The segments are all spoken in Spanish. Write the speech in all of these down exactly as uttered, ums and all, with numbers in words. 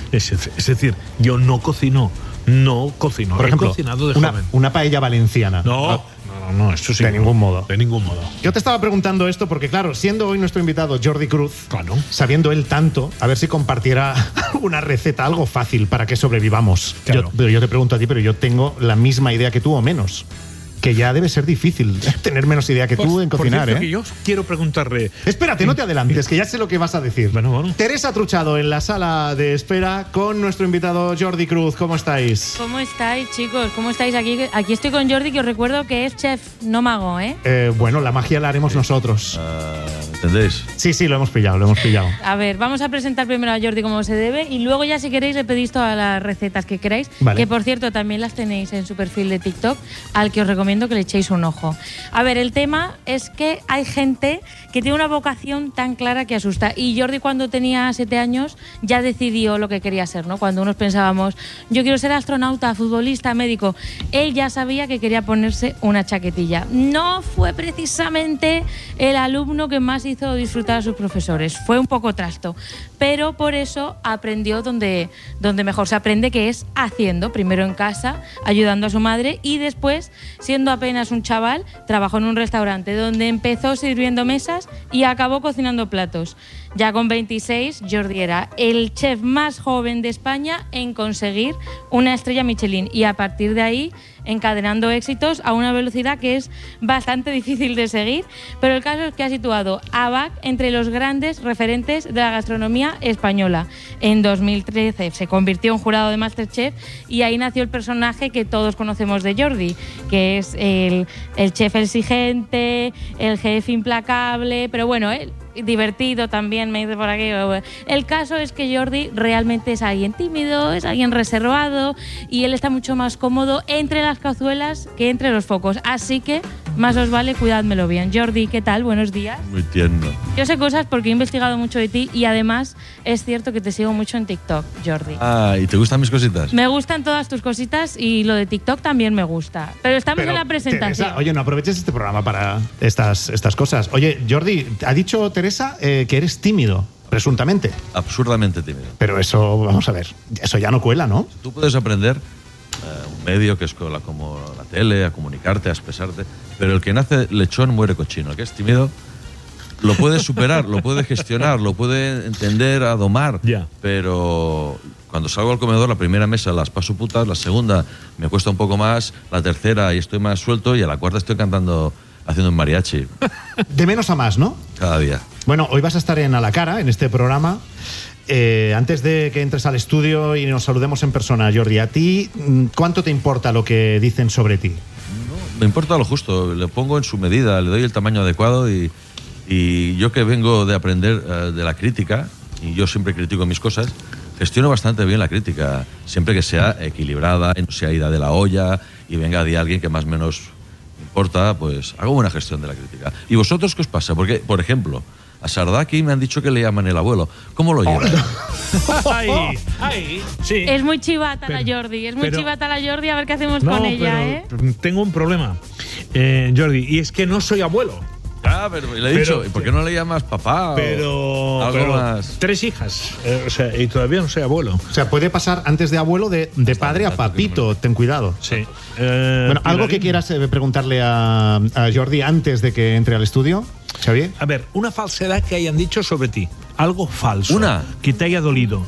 Es, es decir, yo no cocino, no cocino. Por ejemplo, he cocinado de una, joven. una paella valenciana. No, no, no, no, eso sí. De ningún modo. De ningún modo. Yo te estaba preguntando esto porque, claro, siendo hoy nuestro invitado Jordi Cruz, Claro. sabiendo él tanto, a ver si compartiera una receta, algo fácil para que sobrevivamos. Claro. Yo, pero yo te pregunto a ti, pero yo tengo la misma idea que tú o menos. Que ya debe ser difícil tener menos idea que tú Por- en por cocinar, cierto, ¿eh? que yo quiero preguntarle. Espérate, no te adelantes, que ya sé lo que vas a decir. Bueno, bueno. Teresa Truchado en la sala de espera con nuestro invitado Jordi Cruz. ¿Cómo estáis? ¿Cómo estáis, chicos? ¿Cómo estáis? Aquí, aquí estoy con Jordi, que os recuerdo que es chef, no mago, ¿eh? Eh, bueno, la magia la haremos nosotros. Uh, ¿Entendéis? Sí, sí, lo hemos pillado, lo hemos pillado. A ver, vamos a presentar primero a Jordi como se debe y luego ya si queréis le pedís todas las recetas que queráis, Vale. que por cierto también las tenéis en su perfil de TikTok, al que os recomiendo que le echéis un ojo. A ver, el tema es que hay gente que tiene una vocación tan clara que asusta, y Jordi cuando tenía siete años ya decidió lo que quería ser, ¿no? Cuando unos pensábamos, yo quiero ser astronauta, futbolista, médico, él ya sabía que quería ponerse una chaquetilla. No fue precisamente el alumno que más hizo disfrutar a sus profesores, fue un poco trasto, pero por eso aprendió donde, donde mejor se aprende, que es haciendo, primero en casa, ayudando a su madre, y después, siendo apenas un chaval, trabajó en un restaurante donde empezó sirviendo mesas y acabó cocinando platos. Ya con veintiséis, Jordi era el chef más joven de España en conseguir una estrella Michelin, y a partir de ahí encadenando éxitos a una velocidad que es bastante difícil de seguir, pero el caso es que ha situado a B A C entre los grandes referentes de la gastronomía española. En dos mil trece se convirtió en jurado de MasterChef y ahí nació el personaje que todos conocemos de Jordi, que es el, el chef exigente, el jefe implacable, pero bueno, él divertido también, me dice por aquí. El caso es que Jordi realmente es alguien tímido, es alguien reservado, y él está mucho más cómodo entre las cazuelas que entre los focos. Así que más os vale cuidádmelo bien. Jordi, ¿qué tal? Buenos días. Muy tierno. Yo sé cosas porque he investigado mucho de ti, y además es cierto que te sigo mucho en TikTok, Jordi. Ah, ¿y te gustan mis cositas? Me gustan todas tus cositas y lo de TikTok también me gusta. Pero estamos Pero, en la presentación. Teresa, oye, no aproveches este programa para estas, estas cosas. Oye, Jordi, ha dicho Teresa eh, que eres tímido, presuntamente. Absurdamente tímido. Pero eso, vamos a ver, eso ya no cuela, ¿no? Tú puedes aprender eh, un medio que es como la, como la tele, a comunicarte, a expresarte, pero el que nace lechón muere cochino. El que es tímido lo puede superar, lo puede gestionar, lo puede entender, a domar, Ya. pero cuando salgo al comedor, la primera mesa las paso putas, la segunda me cuesta un poco más, la tercera y estoy más suelto, y a la cuarta estoy cantando, haciendo un mariachi, De menos a más, ¿no? cada día. Bueno, hoy vas a estar en A la Cara, en este programa. Eh, antes de que entres al estudio y nos saludemos en persona, Jordi, ¿a ti cuánto te importa lo que dicen sobre ti? Me importa lo justo, le pongo en su medida, le doy el tamaño adecuado, y, y yo que vengo de aprender uh, de la crítica, y yo siempre critico mis cosas, gestiono bastante bien la crítica, siempre que sea equilibrada, no sea ida de la olla y venga de alguien que más o menos importa, pues hago buena gestión de la crítica. ¿Y vosotros qué os pasa? Porque, por ejemplo, a Sardaki me han dicho que le llaman el abuelo. ¿Cómo lo llevan? Ay, ay, sí. Es muy chivata Pero- la Jordi, es muy pero- chivata la Jordi, a ver qué hacemos No, con ella, ¿eh? pero tengo un problema, eh, Jordi, y es que no soy abuelo. Ah, pero le he Pero- dicho, ¿y por qué no le llamas papá? o Pero, algo pero más. tres hijas, eh, o sea, y todavía no soy abuelo. O sea, puede pasar antes de abuelo de, de padre a papito, ten cuidado. Sí. Eh, Bueno, ¿algo Pilarín. que quieras eh, preguntarle a, a Jordi antes de que entre al estudio, Xavier? A ver, una falsedad que hayan dicho sobre ti, algo falso. Una. Que te haya dolido.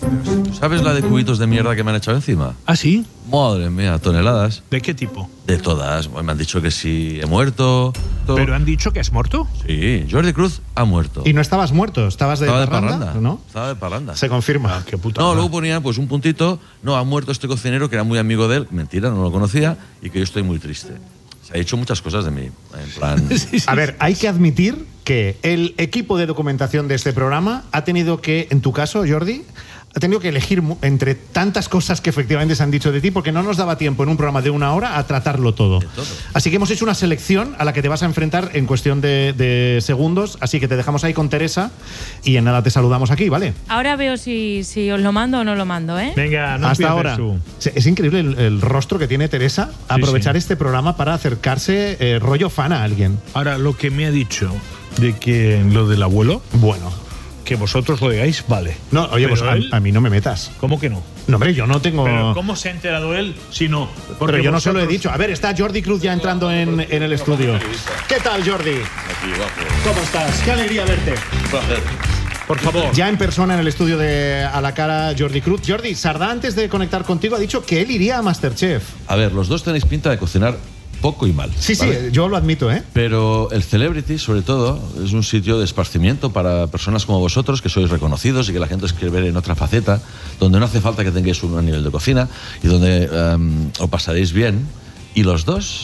¿Sabes la de cubitos de mierda que me han echado encima? ¿Ah, sí? Madre mía, toneladas. ¿De qué tipo? De todas. Me han dicho que sí he muerto. todo. ¿Pero han dicho que has muerto? Sí, Jordi Cruz ha muerto. Y no estabas muerto, estabas de Estaba de parranda, parranda. ¿no? Estaba de parranda. Se confirma. Qué puta No, madre. luego ponían pues un puntito, no, ha muerto este cocinero que era muy amigo de él, mentira, no lo conocía, y que yo estoy muy triste. Se ha dicho muchas cosas de mí, en plan... Sí, sí. A ver, hay que admitir que el equipo de documentación de este programa ha tenido que, en tu caso, Jordi, ha tenido que elegir mu- entre tantas cosas que efectivamente se han dicho de ti, porque no nos daba tiempo en un programa de una hora a tratarlo todo. todo. Así que hemos hecho una selección a la que te vas a enfrentar en cuestión de, de segundos, así que te dejamos ahí con Teresa y en nada te saludamos aquí, ¿vale? Ahora veo si, si os lo mando o no lo mando, ¿eh? Venga, no Hasta empieces ahora. tú. Se- Es increíble el, el rostro que tiene Teresa, aprovechar sí. este programa para acercarse eh, rollo fan a alguien. Ahora, lo que me ha dicho de que lo del abuelo, Bueno, que vosotros lo digáis, vale. No, oye, Pero pues a, él, a mí no me metas. ¿cómo que no? No, hombre, yo no tengo... Pero ¿cómo se ha enterado él si no? Porque Pero yo no se lo he vosotros- dicho. A ver, está Jordi Cruz ya entrando en, en el estudio. ¿Qué tal, Jordi? Aquí, guapo. ¿Cómo estás? Qué alegría verte. Un placer. Por favor. Ya en persona en el estudio de A la Cara, Jordi Cruz. Jordi, Sardá, antes de conectar contigo, ha dicho que él iría a MasterChef. A ver, los dos tenéis pinta de cocinar poco y mal. Sí, ¿vale? sí, yo lo admito, ¿eh? Pero el Celebrity, sobre todo, es un sitio de esparcimiento para personas como vosotros, que sois reconocidos y que la gente os quiere ver en otra faceta, donde no hace falta que tengáis un nivel de cocina y donde um, os pasaréis bien. Y los dos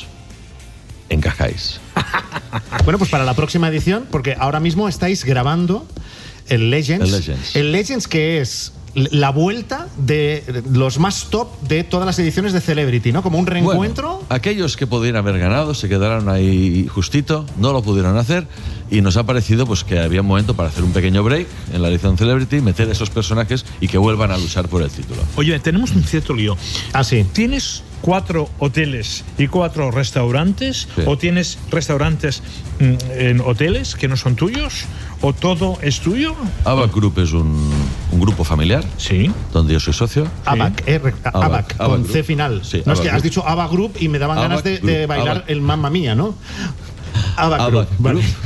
encajáis. Bueno, pues para la próxima edición, porque ahora mismo estáis grabando el Legends. El Legends. El Legends, que es la vuelta de los más top de todas las ediciones de Celebrity, ¿no? Como un reencuentro. Bueno, aquellos que podían haber ganado se quedaron ahí justito, no lo pudieron hacer y nos ha parecido pues que había un momento para hacer un pequeño break en la edición Celebrity, meter esos personajes y que vuelvan a luchar por el título. Oye, tenemos un cierto lío. Ah, sí. ¿Tienes cuatro hoteles y cuatro restaurantes? Sí. ¿O tienes restaurantes mm, en hoteles que no son tuyos? ¿O todo es tuyo? Abac Group es un, un grupo familiar Sí. donde yo soy socio. Abac, eh, re- Abac, Abac, Abac con Group. C final. Sí, no es Abac que has Group. dicho Abac Group y me daban Abac ganas de, de Group, bailar Abac. el Mamma Mía, ¿no? Abac, Abac Group. Vale. Group,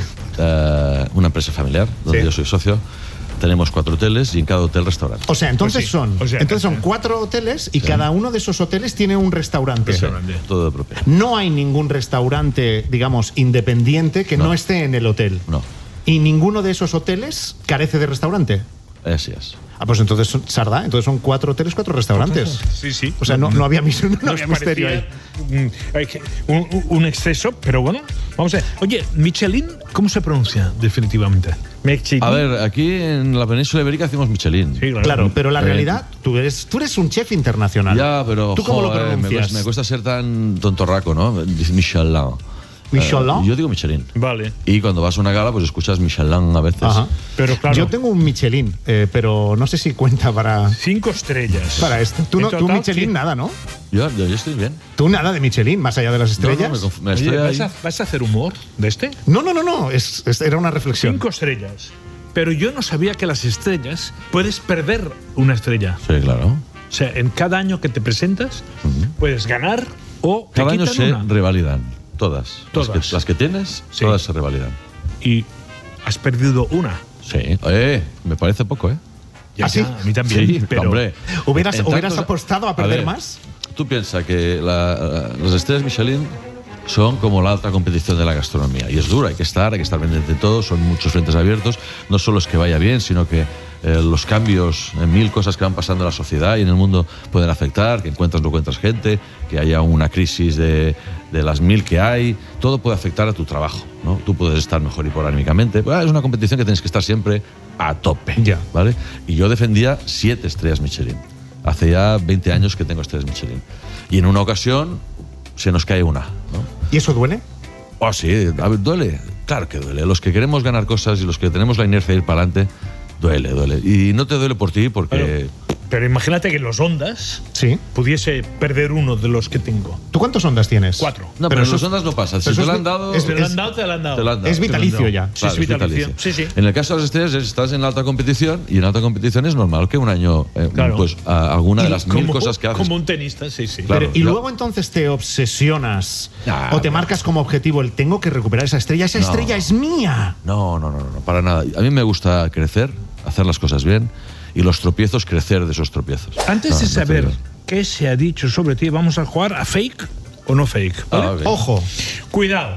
eh, una empresa familiar donde Sí. yo soy socio. Tenemos cuatro hoteles y en cada hotel restaurante. O sea, entonces Pues sí. son, O sea, entonces son eh, cuatro hoteles y cada uno de esos hoteles tiene un restaurante. Restaurante. Todo de propiedad. No hay ningún restaurante, digamos, independiente que no, No. esté en el hotel. No, Y ninguno de esos hoteles carece de restaurante. así es. Ah, pues entonces son Sardá, entonces son cuatro hoteles, cuatro restaurantes. Sí, sí. O sea, no, no había, mis- no Nos había misterio ahí. parecía, mm, hay que- un, un exceso, pero bueno, vamos a ver. Oye, Michelin, ¿cómo se pronuncia definitivamente? Michelin. A ver, aquí en la península ibérica hacemos Michelin. Sí, claro. Claro, pero la Eh, realidad, tú eres, tú eres un chef internacional. Ya, pero ¿Tú cómo lo joder, me, pronuncias? cuesta, me cuesta ser tan tontorraco, ¿no? Dice Michelin. ¿Michelin? Eh, yo digo Michelin. Vale. Y cuando vas a una gala, pues escuchas Michelin a veces. Ajá. Pero claro. Yo tengo un Michelin, eh, pero no sé si cuenta para, Cinco estrellas. para esto. Tú, En no, tú total, Michelin sí. nada, ¿no? Yo, yo, yo estoy bien. Tú nada de Michelin, más allá de las No, no, estrellas. me conf- me Oye, estoy ¿vas, ahí. a, vas a hacer humor de este? No, no, no, no. Es, es- era una reflexión. Cinco estrellas. Pero yo no sabía que las estrellas puedes perder una estrella. Sí, claro. O sea, en cada año que te presentas, puedes ganar o te Cada año quitan se una. revalidan. Todas. Todas. Las que, las que tienes, Sí. todas se revalidan. Y has perdido una. Sí. Eh, me parece poco, ¿eh? Ya, ¿Ah, sí? ya, a mí también. Sí, pero hombre. ¿Hubieras, En hubieras tantos- apostado a perder ver, más? Tú piensas que la- las estrellas Michelin son como la alta competición de la gastronomía. Y es dura, hay que estar, hay que estar pendiente de todo, son muchos frentes abiertos. No solo es que vaya bien, sino que eh, los cambios en mil cosas que van pasando en la sociedad y en el mundo pueden afectar, que encuentras o no encuentras gente, que haya una crisis de, de las mil que hay. Todo puede afectar a tu trabajo, ¿no? Tú puedes estar mejor hipoanímicamente. Pues, es una competición que tienes que estar siempre a tope. Ya. ¿Vale? Y yo defendía siete estrellas Michelin. Hace ya veinte años que tengo estrellas Michelin. Y en una ocasión se nos cae una, ¿no? ¿Y eso duele? Oh, sí, a ver, duele. Claro que duele. Los que queremos ganar cosas y los que tenemos la inercia de ir para adelante, duele, duele. Y no te duele por ti porque... Pero, pero imagínate que los Ondas Sí. pudiese perder uno de los que tengo. ¿Tú cuántos ondas tienes? Cuatro. No, pero, Pero en eso los es- ondas no pasa. Si pero te eso lo es- han dado... es- ¿Te lo han dado? Te lo han dado. te lo han dado. Es te lo han vitalicio dado. ya. Sí, es vitalicio. Sí, sí. En el caso de las estrellas, estás en la alta competición y en alta competición es normal que un año, eh, Claro. pues a- alguna de Y las mil como- cosas que haces... Como un tenista, sí, sí. Claro. Pero, y yo- luego entonces te obsesionas Ah, o te no. marcas como objetivo el tengo que recuperar esa estrella. Esa No. estrella es mía. No, no, no, no, no, para nada. A mí me gusta crecer, hacer las cosas bien y los tropiezos, crecer de esos tropiezos. Antes No, de no saber te- qué se ha dicho sobre ti, vamos a jugar a fake o no fake. ¿vale? Ah, ok. Ojo. Cuidado.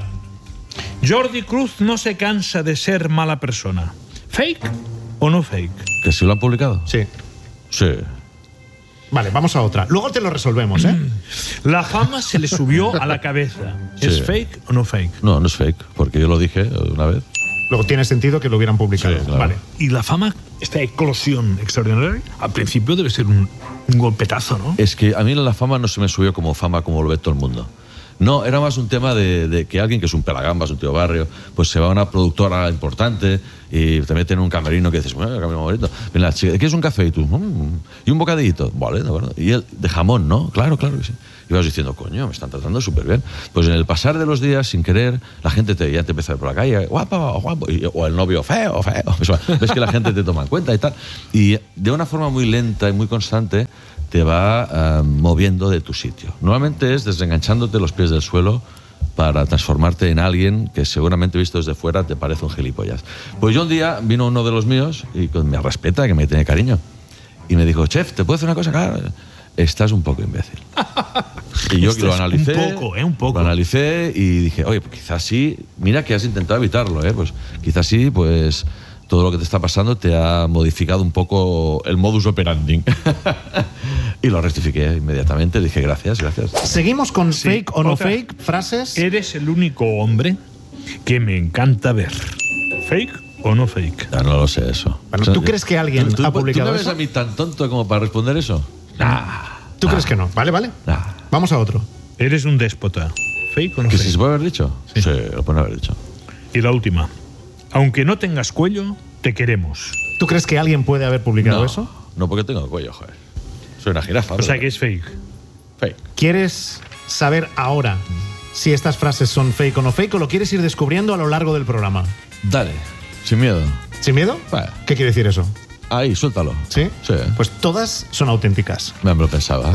Jordi Cruz no se cansa de ser mala persona. ¿Fake o no fake? ¿Que si lo han publicado? Sí. Sí. Vale, vamos a otra. Luego te lo resolvemos, ¿eh? La fama se le subió a la cabeza. ¿Es Sí. fake o no fake? No, no es fake, porque yo lo dije una vez. Luego tiene sentido que lo hubieran publicado. Sí, claro. Vale. Y la fama, esta eclosión extraordinaria, al principio debe ser un, un golpetazo, ¿no? Es que a mí la fama no se me subió como fama como lo ve todo el mundo. No, era más un tema de, de que alguien que es un pelagambas, un tío barrio, pues se va a una productora importante y te meten en un camerino que dices, bueno, el camerino bonito. Ven la chica, ¿qué es un café? Y tú, mmm, y un bocadillito. Vale, de acuerdo. Y él, de jamón, ¿no? Claro, claro que sí. Y vas diciendo, coño, me están tratando súper bien. Pues en el pasar de los días, sin querer, la gente te, ya te empieza a ver por la calle, guapo, guapo, y, o el novio, feo, feo. Pues, ves que la gente te toma en cuenta y tal. Y de una forma muy lenta y muy constante, te va uh, moviendo de tu sitio. Normalmente es desenganchándote los pies del suelo para transformarte en alguien que seguramente visto desde fuera te parece un gilipollas. Pues yo un día vino uno de los míos y me respeta, que me tiene cariño, y me dijo, chef, ¿te puedo hacer una cosa? Claro, estás un poco imbécil. Y yo lo analicé, un poco, ¿eh? Un poco. Lo analicé y dije, oye, pues quizás sí, mira que has intentado evitarlo, ¿eh? Pues quizás sí, pues todo lo que te está pasando te ha modificado un poco el modus operandi. Y lo rectifiqué inmediatamente, dije gracias, gracias. Seguimos con Sí, fake o no otra. fake, frases. Eres el único hombre que me encanta ver. ¿Fake o no fake? Ya no lo sé eso. Bueno, ¿tú crees que alguien ¿Tú, ha tú, publicado ¿Tú me ves eso? a mí tan tonto como para responder eso? Nah. ¿Tú nah, crees que no? Vale, vale. nah. Vamos a otro. Eres un déspota. ¿Fake o no ¿Que fake? si se puede haber dicho? Sí. Sí, lo pueden haber dicho. Y la última. Aunque no tengas cuello, te queremos. ¿Tú crees que alguien puede haber publicado No, eso? no porque tengo cuello, joder. Soy una jirafa. O sea ¿verdad? que es fake. Fake. ¿Quieres saber ahora si estas frases son fake o no fake o lo quieres ir descubriendo a lo largo del programa? Dale, sin miedo. ¿Sin miedo? Vale. ¿Qué quiere decir eso? Ahí, suéltalo. ¿Sí? Sí. Pues todas son auténticas. Me lo pensaba.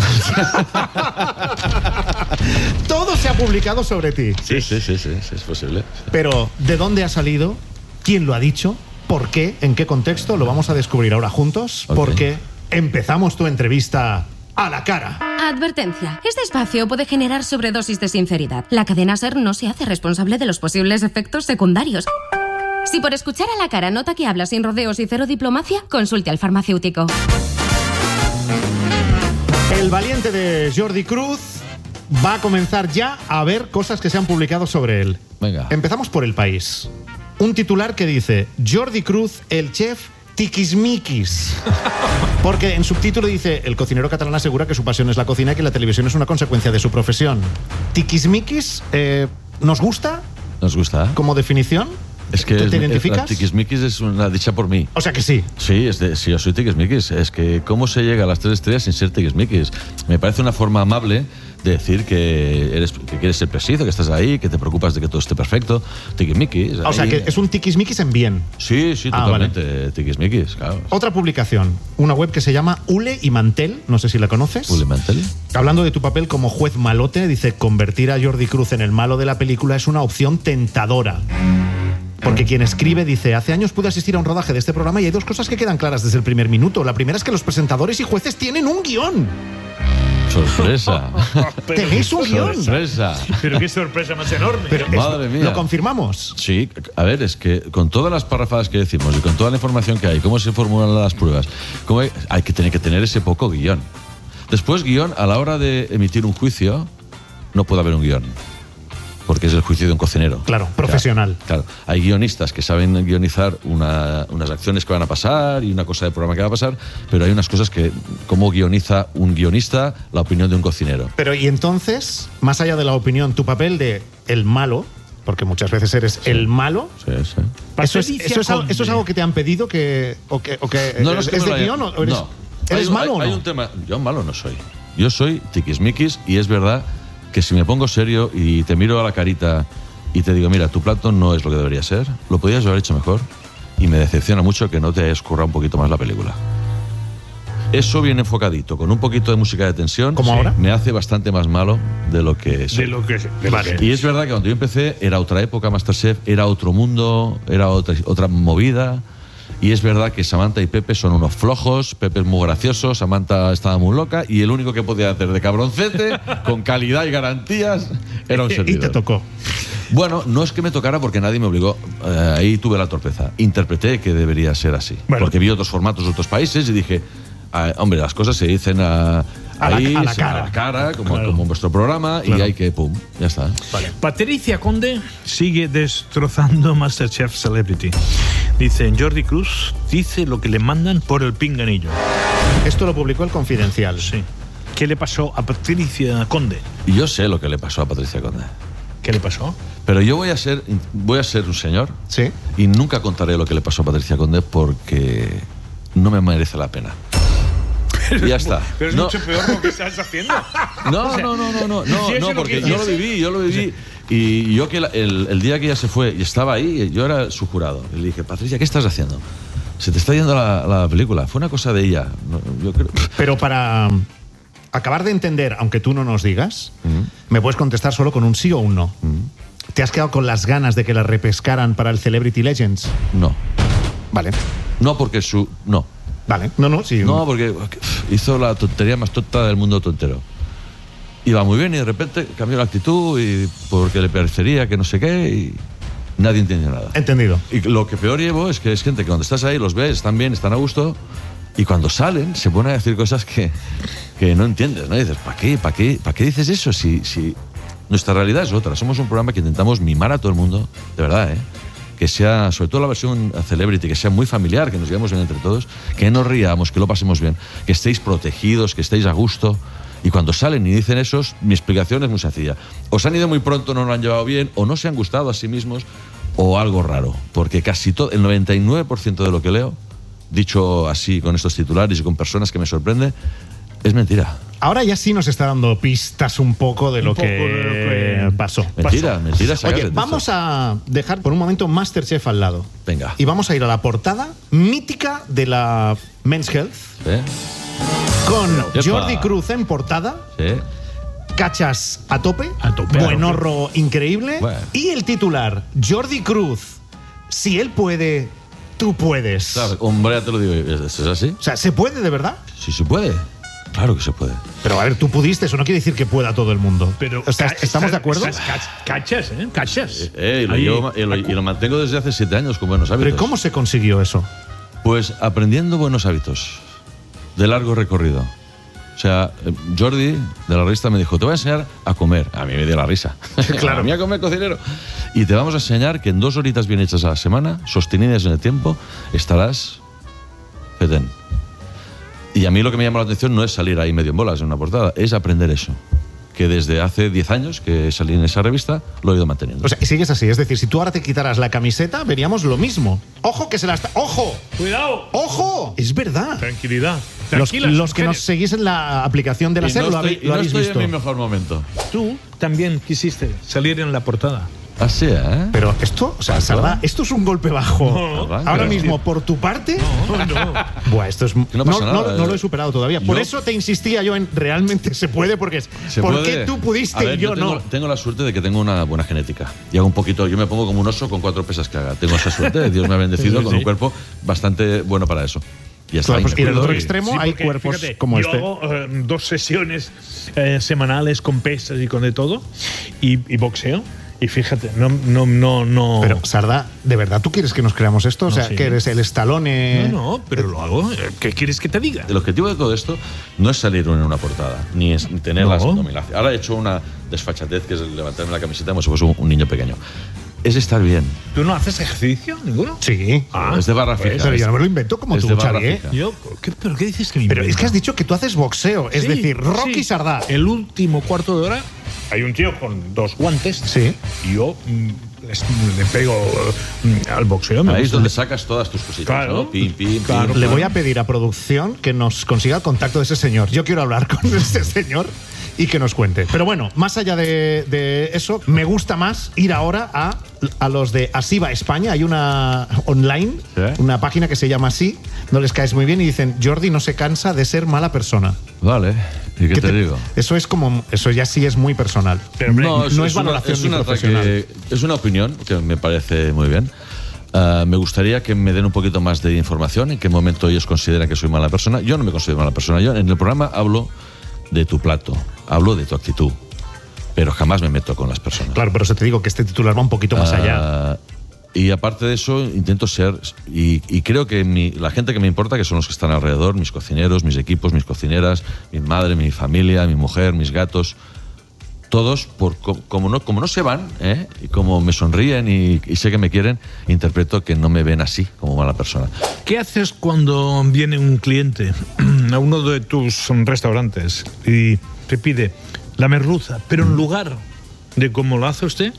Todo se ha publicado sobre ti. Sí, sí, sí, sí, sí, es posible. Pero ¿de dónde ha salido? ¿Quién lo ha dicho? ¿Por qué? ¿En qué contexto? Lo vamos a descubrir ahora juntos. Ok. Porque empezamos tu entrevista a la cara. Advertencia. Este espacio puede generar sobredosis de sinceridad. La cadena SER no se hace responsable de los posibles efectos secundarios. Si por escuchar a la cara nota que habla sin rodeos y cero diplomacia, consulte al farmacéutico. El valiente de Jordi Cruz va a comenzar ya a ver cosas que se han publicado sobre él. Venga. Empezamos por El País. Un titular que dice Jordi Cruz, el chef tiquismiquis. Porque en subtítulo dice, el cocinero catalán asegura que su pasión es la cocina y que la televisión es una consecuencia de su profesión. Tiquismiquis, eh, ¿nos gusta ¿Nos gusta? como definición? Es que ¿Tú es, te es- identificas? la tiquismiquis es una dicha por mí. O sea que sí. Sí, es de, sí, yo soy tiquismiquis. Es que cómo se llega a las tres estrellas sin ser tiquismiquis. Me parece una forma amable de decir que eres que quieres ser preciso, que estás ahí, que te preocupas de que todo esté perfecto. Tiquismiquis. O sea ahí. que es un tiquismiquis en bien. Sí, sí, Ah, totalmente. Tiquismiquis, claro. Otra publicación, una web que se llama Ule y Mantel, no sé si la conoces. Ule Mantel. Hablando de tu papel como juez malote, dice, convertir a Jordi Cruz en el malo de la película es una opción tentadora. Porque quien escribe dice, hace años pude asistir a un rodaje de este programa y hay dos cosas que quedan claras desde el primer minuto. La primera es que los presentadores y jueces tienen un guión. Sorpresa. Pero Tenéis qué un guión. Sorpresa. Pero qué sorpresa más enorme. Pero es- Madre mía. ¿Lo confirmamos? Sí, a ver, es que con todas las parrafadas que decimos y con toda la información que hay, cómo se formulan las pruebas, cómo hay, hay que tener que tener ese poco guión. Después, guión, a la hora de emitir un juicio, no puede haber un guión. Porque es el juicio de un cocinero. Claro, profesional. Claro, claro. Hay guionistas que saben guionizar una- unas acciones que van a pasar y una cosa de programa que va a pasar, pero hay unas cosas que, como guioniza un guionista, la opinión de un cocinero. Pero y entonces, más allá de la opinión, tu papel de el malo, porque muchas veces eres el malo, Sí, sí. ¿eso es, Patricia eso, es, algo- Conde. eso es algo que te han pedido que, o que, o que No, no, es, es que es me de lo guión haya- o eres, no. ¿eres Hay un- malo hay, o no? Hay un tema. Yo malo no soy. Yo soy tiquismiquis y es verdad que si me pongo serio y te miro a la carita y te digo, mira, tu plato no es lo que debería ser, lo podías haber hecho mejor y me decepciona mucho que no te hayas currado un poquito más la película. Eso bien enfocadito, con un poquito de música de tensión, ¿Como ahora? me hace bastante más malo de lo que soy. De lo que vale. Y es verdad que cuando yo empecé era otra época, Masterchef, era otro mundo, era otra, otra movida. Y es verdad que Samantha y Pepe son unos flojos, Pepe es muy gracioso, Samantha estaba muy loca y el único que podía hacer de cabroncete, con calidad y garantías, era un Y servidor. te tocó. Bueno, no es que me tocara porque nadie me obligó. Eh, ahí tuve la torpeza. Interpreté que debería ser así. Bueno. Porque vi otros formatos de otros países y dije, ah, hombre, las cosas se dicen a, A la- ahí, a la se- cara. cara, como, Claro. como en vuestro programa, Claro. y hay que, pum, ya está. Patricia Conde sigue destrozando Masterchef Celebrity. Dice, Jordi Cruz dice lo que le mandan por el pinganillo. Esto lo publicó el Confidencial. Sí. ¿qué le pasó a Patricia Conde? Y yo sé lo que le pasó a Patricia Conde. ¿Qué le pasó? Pero yo voy a ser, voy a ser un señor. Sí. Y nunca contaré lo que le pasó a Patricia Conde porque no me merece la pena. Y ya está. Pero es no. mucho peor lo que estás haciendo. No, O sea, no, no, no, no, no, si eso no, lo porque que yo lo hiciese- viví, yo lo viví. Y yo que la- el, el día que ella se fue y estaba ahí, yo era su jurado. Y le dije, Patricia, ¿qué estás haciendo? Se te está yendo la, la película. Fue una cosa de ella. No, yo creo. Pero para um, acabar de entender, aunque tú no nos digas, Mm. me puedes contestar solo con un sí o un no. ¿Te has quedado con las ganas de que la repescaran para el Celebrity Legends? No. Vale. No, porque su. No. Vale. No, no, sí. No, porque pff, hizo la tontería más tonta del mundo tontero. Iba muy bien y de repente cambió la actitud y porque le parecería que no sé qué y nadie entiende nada. Entendido. Y lo que peor llevo es que es gente que cuando estás ahí los ves, están bien, están a gusto y cuando salen se ponen a decir cosas que, que no entiendes, ¿no? Y dices, ¿para qué? ¿Para qué? ¿Para qué dices eso si, si nuestra realidad es otra? Somos un programa que intentamos mimar a todo el mundo, de verdad, ¿eh? Que sea, sobre todo la versión Celebrity, que sea muy familiar, que nos llevemos bien entre todos, que nos riamos, que lo pasemos bien, que estéis protegidos, que estéis a gusto. Y cuando salen y dicen eso, mi explicación es muy sencilla. O se han ido muy pronto, no lo han llevado bien, o no se han gustado a sí mismos, o algo raro. Porque casi todo, el noventa y nueve por ciento de lo que leo, dicho así con estos titulares y con personas que me sorprende, es mentira. Ahora ya sí nos está dando pistas un poco de lo, Un poco que, de lo que pasó. Mentira, Pasó. mentira. sacarle Oye, de vamos eso. a dejar por un momento Masterchef al lado. Venga. Y vamos a ir a la portada mítica de la Men's Health ¿Eh? con Epa. Jordi Cruz en portada, ¿Sí? cachas a tope, A tope. buenorro increíble Bueno. y el titular, Jordi Cruz, si él puede, tú puedes. Claro, hombre, ya te lo digo. ¿Es, es así? O sea, ¿se puede de verdad? Sí se puede. Claro que se puede. Pero a ver, tú pudiste, eso no quiere decir que pueda todo el mundo. Pero O sea, ca- ¿estamos de acuerdo? estás- cach- Cachas, ¿eh? Cachas. Eh, y, lo Ahí, llevo- y lo, y lo mantengo desde hace siete años con buenos hábitos. Pero ¿cómo se consiguió eso? Pues aprendiendo buenos hábitos de largo recorrido. O sea, eh, Jordi de la revista me dijo, te voy a enseñar a comer. A mí me dio la risa. Claro. A mí a comer, cocinero. Y te vamos a enseñar que en dos horitas bien hechas a la semana, sostenidas en el tiempo, estarás fetén. Y a mí lo que me llama la atención no es salir ahí medio en bolas en una portada, es aprender eso. Que desde hace diez años que salí en esa revista, lo he ido manteniendo. O sea, y sigues así. Es decir, si tú ahora te quitaras la camiseta, veríamos lo mismo. ¡Ojo que se la está... ¡Ojo! Cuidado. ¡Ojo! Es verdad. Tranquilidad. Los, Tranquilas, los que nos mujeres. seguís en la aplicación de la Y SER no lo, estoy, habe- y lo no habéis estoy visto. en mi mejor momento. Tú también quisiste salir en la portada. Así, ¿eh? Pero esto, o sea, ¿Pasó? Sardá, esto es un golpe bajo. No, Ahora pero- mismo, por tu parte. No, no. Buah, esto es. no No, pasa no- nada, no lo eh. he superado todavía. Por Yo- eso te insistía yo en realmente se puede, porque es. ¿Se ¿Por puede? qué tú pudiste A ver, y yo, tengo, no? Tengo la suerte de que tengo una buena genética. Y hago un poquito, yo me pongo como un oso con cuatro pesas que haga. Tengo esa suerte, Dios me ha bendecido Sí, con sí. un cuerpo bastante bueno para eso. Y está Claro, pues, y en el otro Sí, extremo sí, hay porque, cuerpos fíjate, como yo este. hago eh, dos sesiones eh, semanales con pesas y con de todo y, y boxeo. Y fíjate, no, no, no, no. Pero, Sardá, ¿de verdad tú quieres que nos creamos esto? O No, sea, sí. que eres el Stallone. no, no, pero lo hago. ¿Qué quieres que te diga? El objetivo de todo esto no es salir en una portada, ni es tener No. las abdominales. Ahora he hecho una desfachatez que es levantarme la camiseta como si fuese un, un niño pequeño. Es estar bien. ¿Tú no haces ejercicio ninguno? Sí. Ah, es de barra pues, fija. Pero es- yo no me lo invento como es tú, de barra Xavi, ¿eh? fija. Yo, ¿qué, ¿Pero qué dices que me Pero es invento? que has dicho que tú haces boxeo. Es Sí, decir, Rocky sí. Sardá. El último cuarto de hora hay un tío con dos guantes. Sí. Y yo mm, les- le pego mm, al boxeo. me Ahí es gusta. donde sacas todas tus cositas, Claro. ¿no? Pim, pim, Claro. pim. Le voy a pedir a producción que nos consiga el contacto de ese señor. Yo quiero hablar con ese señor y que nos cuente. Pero bueno, más allá de, de eso, me gusta más ir ahora a, a los de Así va España. Hay una online, ¿Sí? una página que se llama Así. No les caes muy bien y dicen, Jordi no se cansa de ser mala persona. Vale. ¿Y qué, ¿Qué te, digo? Eso es como, eso ya sí es muy personal. Pero, hombre, no, es, no es es una, valoración es ni un ataque- profesional. es una opinión que me parece muy bien. Ah, me gustaría que me den un poquito más de información en qué momento ellos consideran que soy mala persona. Yo no me considero mala persona. Yo en el programa hablo de tu plato, hablo de tu actitud, pero jamás me meto con las personas. Claro, pero eso te digo que este titular va un poquito más allá. Ah, y aparte de eso, intento ser, y, y creo que mi- la gente que me importa, que son los que están alrededor, mis cocineros, mis equipos, mis cocineras, mi madre, mi familia, mi mujer, mis gatos, todos, por, como, no, como no se van, ¿eh? y como me sonríen y, y sé que me quieren, interpreto que no me ven así, como mala persona. ¿Qué haces cuando viene un cliente a uno de tus restaurantes y te pide la merluza, pero en lugar de como lo hace usted,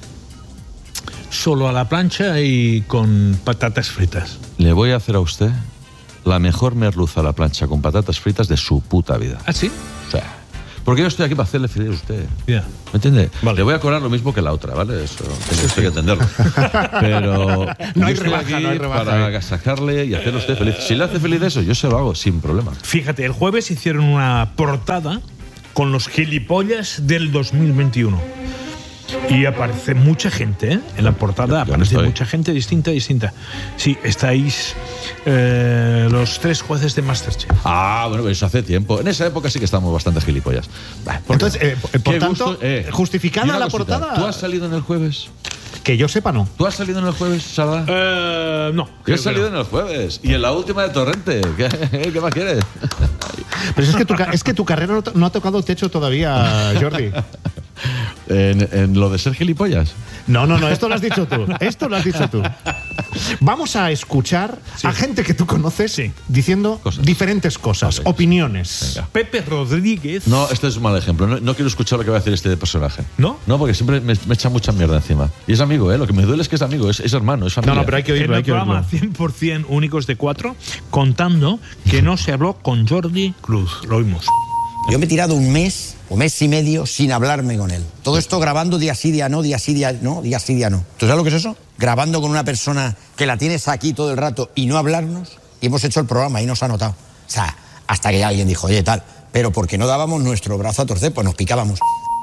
solo a la plancha y con patatas fritas? Le voy a hacer a usted la mejor merluza a la plancha con patatas fritas de su puta vida. ¿Ah, sí? O sea, porque yo estoy aquí para hacerle feliz a usted. Ya. Yeah. ¿Me entiende? Vale. Le voy a cobrar lo mismo que la otra, ¿vale? Eso tiene usted que entenderlo. Pero no hay yo estoy rebaja, aquí no hay rebaja. para agasajarle y hacerle usted feliz. Si le hace feliz eso, yo se lo hago sin problema. Fíjate, el jueves hicieron una portada con los gilipollas del dos mil veintiuno. Y aparece mucha gente, ¿eh? En la portada yo, yo aparece no mucha gente distinta, distinta. Sí, estáis eh, los tres jueces de MasterChef. Ah, bueno, eso hace tiempo. En esa época sí que estamos bastante gilipollas. Entonces, eh, por Qué tanto, gusto, eh. justificada Y una la cosita, portada. ¿Tú has salido en el jueves? Que yo sepa, no. ¿Tú has salido en el jueves, Sardá? Eh, no. Yo creo he que salido no. en el jueves. Y en la última de Torrente. ¿Qué, ¿Qué más quieres? Pero es que tu, es que tu carrera no, no ha tocado el techo todavía, Jordi. ¿En, en lo de ser gilipollas? No, no, no, esto lo has dicho tú. Esto lo has dicho tú. Vamos a escuchar Sí. a gente que tú conoces Sí. diciendo Cosas. diferentes cosas, Vale. opiniones. Venga. Pepe Rodríguez. No, este es un mal ejemplo. No, no quiero escuchar lo que va a decir este personaje. ¿No? No, porque siempre me, me echa mucha mierda encima. Y es amigo, ¿eh? Lo que me duele es que es amigo, es, es hermano, es familia. No, no, pero hay que En oírlo, el hay que programa oírlo. cien por ciento Únicos de Cuatro, contando que no se habló con Jordi Cruz. Lo oímos. Yo me he tirado un mes o mes y medio sin hablarme con él. Todo esto grabando día sí, día no, día sí, día no, día sí, día no. ¿Tú sabes lo que es eso? Grabando con una persona que la tienes aquí todo el rato y no hablarnos. Y hemos hecho el programa y nos ha notado. O sea, hasta que alguien dijo, oye, tal, pero porque no dábamos nuestro brazo a torcer, pues nos picábamos.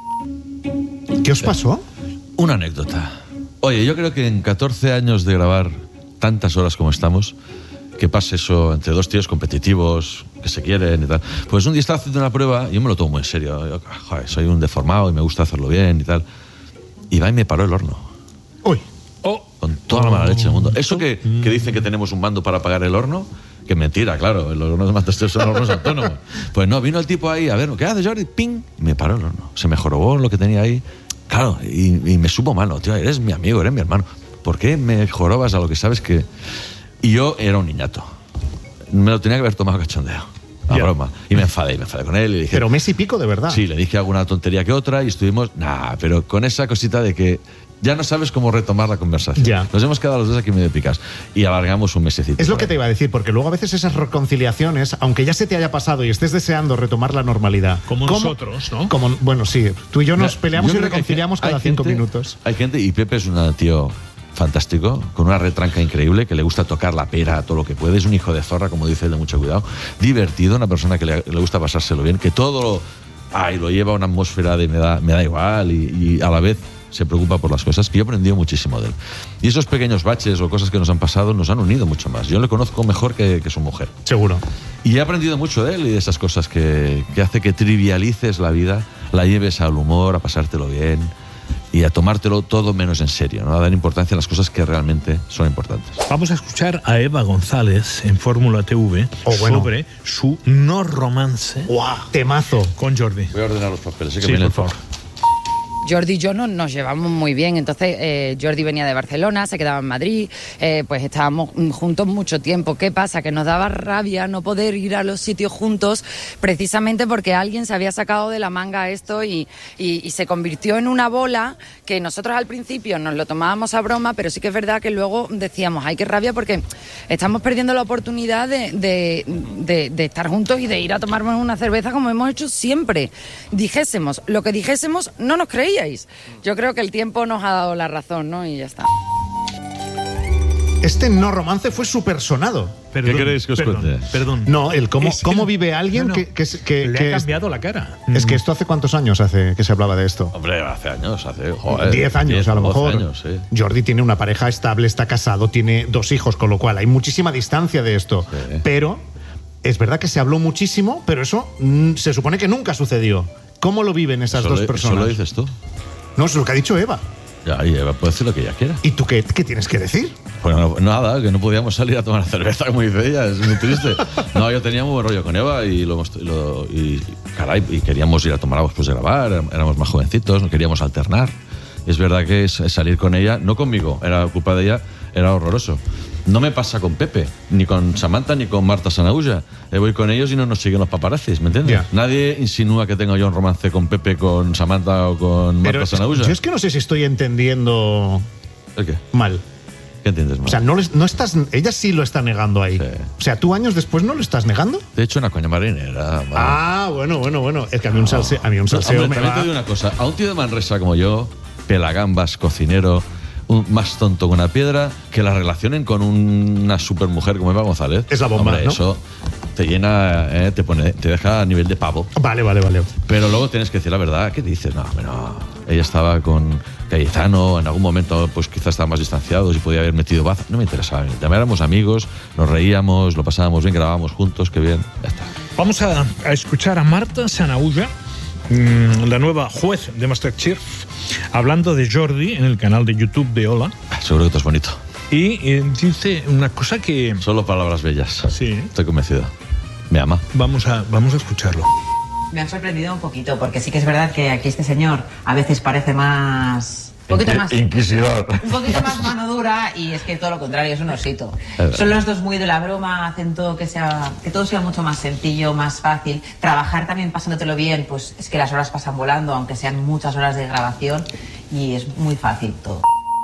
¿Qué os pasó? Una anécdota. Oye, yo creo que en catorce años de grabar tantas horas como estamos, que pase eso entre dos tíos competitivos, que se quieren y tal. Pues un día estaba haciendo una prueba y yo me lo tomo muy en serio. Yo, joder, soy un deformado y me gusta hacerlo bien y tal. Y va y me paró el horno. Uy. Oh, Con toda la mala leche del mundo. Eso que, que dicen que tenemos un mando para apagar el horno, que mentira, claro. Los hornos de MasterChef son hornos autónomos. Pues no, vino el tipo ahí, a ver, ¿qué haces, Jordi? ¡Ping! Y me paró el horno. Se me jorobó lo que tenía ahí. Claro, y, y me supo malo. Tío, eres mi amigo, eres mi hermano. ¿Por qué me jorobas a lo que sabes que...? Y yo era un niñato. Me lo tenía que haber tomado cachondeo. La Ya. broma. Y me enfadé, me enfadé con él y dije... Pero mes y pico, de verdad. Sí, le dije alguna tontería que otra y estuvimos... Nah, pero con esa cosita de que ya no sabes cómo retomar la conversación. Ya. Nos hemos quedado los dos aquí medio picas. Y alargamos un mesecito. Es lo por que ahí. te iba a decir, porque luego a veces esas reconciliaciones, aunque ya se te haya pasado y estés deseando retomar la normalidad. Como ¿cómo- nosotros, ¿no? Como, bueno, sí. Tú y yo nos Ya, peleamos yo y creo que hay reconciliamos gen- hay cada cinco gente- minutos. Hay gente, y Pepe es un tío fantástico, con una retranca increíble, que le gusta tocar la pera todo lo que puede, es un hijo de zorra, como dice él, de mucho cuidado, divertido, una persona que le, le gusta pasárselo bien, que todo lo, ay, lo lleva a una atmósfera de me da, me da igual y, y a la vez se preocupa por las cosas, que yo he aprendido muchísimo de él. Y esos pequeños baches o cosas que nos han pasado nos han unido mucho más. Yo le conozco mejor que, que su mujer. Seguro. Y he aprendido mucho de él y de esas cosas que, que hace que trivialices la vida, la lleves al humor, a pasártelo bien y a tomártelo todo menos en serio, ¿no? A dar importancia a las cosas que realmente son importantes. Vamos a escuchar a Eva González en Fórmula T V Oh, bueno. sobre su no romance ¡Guau! Temazo. con Jordi. Voy a ordenar los papeles, sé que Sí, viene por el- favor. Jordi y yo no, nos llevamos muy bien, entonces eh, Jordi venía de Barcelona, se quedaba en Madrid, eh, pues estábamos juntos mucho tiempo. ¿Qué pasa? Que nos daba rabia no poder ir a los sitios juntos precisamente porque alguien se había sacado de la manga esto y, y, y se convirtió en una bola que nosotros al principio nos lo tomábamos a broma, pero sí que es verdad que luego decíamos, ay, qué rabia porque estamos perdiendo la oportunidad de, de, de, de estar juntos y de ir a tomarnos una cerveza como hemos hecho siempre. Dijésemos lo que dijésemos, no nos creíais. Yo creo que el tiempo nos ha dado la razón, ¿no? Y ya está. Este no romance fue súper sonado. Perdón, queréis que os perdón, cuente? Perdón. No, el cómo, Es cómo el- vive alguien no, no. que, que, es- que- Le que ha es, cambiado la cara. es que esto hace cuántos años hace que se hablaba de esto. Hombre, hace años, hace... Joder, Diez años diez, a lo doce mejor. años, sí. Jordi tiene una pareja estable, está casado, tiene dos hijos, con lo cual hay muchísima distancia de esto. Sí. Pero es verdad que se habló muchísimo, pero eso mm, se supone que nunca sucedió. ¿Cómo lo viven esas ¿Eso dos lo- personas? ¿Eso lo dices tú? No, es lo que ha dicho Eva. Ya, y Eva puede decir lo que ella quiera. ¿Y tú qué, qué tienes que decir? Pues no, nada, que no podíamos salir a tomar cerveza, como dice ella, es muy triste. No, yo tenía muy buen rollo con Eva y, lo, lo, y, caray, y queríamos ir a tomar algo después de grabar, éramos más jovencitos, queríamos alternar. Es verdad que es, es salir con ella, no conmigo, era culpa de ella, era horroroso. No me pasa con Pepe, ni con Samantha, ni con Marta Sanahuja. Eh, voy con ellos y no nos siguen los paparazzis, ¿me entiendes? Yeah. Nadie insinúa que tenga yo un romance con Pepe, con Samantha o con Pero Marta Sanahuja. yo es que no sé si estoy entendiendo ¿El qué? mal. ¿Qué entiendes mal? O sea, no, les, no estás, ella sí lo está negando ahí. Sí. O sea, ¿tú años después no lo estás negando? De hecho, una coña marinera. Vale. Ah, bueno, bueno, bueno. Es que a mí un salseo, a mí un salseo Hombre, me también va... te digo una cosa. A un tío de Manresa como yo, pelagambas, cocinero, un, más tonto que una piedra, que la relacionen con una supermujer como Eva González. Es la bomba, Hombre, ¿no? eso te llena, eh, te pone, te deja a nivel de pavo. Vale, vale, vale. Pero luego tienes que decir la verdad. ¿Qué dices? No, no. Ella estaba con Cayetano, en algún momento pues quizás estaban más distanciados y podía haber metido baza. No me interesaba. También éramos amigos, nos reíamos, lo pasábamos bien, grabábamos juntos, qué bien. Ya está. Vamos a, a escuchar a Marta Sanahuja, mmm, la nueva juez de MasterChef, hablando de Jordi en el canal de YouTube de Hola. Seguro que esto es bonito. Y eh, dice una cosa que... Solo palabras bellas. Sí. Estoy convencido. Me ama. Vamos a, vamos a escucharlo. Me ha sorprendido un poquito, porque sí que es verdad que aquí este señor a veces parece más... Un poquito más... Inquisidor. Un poquito más mano dura, y es que todo lo contrario, es un osito. verdad. Son los dos muy de la broma, hacen todo que sea... Que todo sea mucho más sencillo, más fácil. Trabajar también pasándotelo bien, pues es que las horas pasan volando, aunque sean muchas horas de grabación, y es muy fácil todo.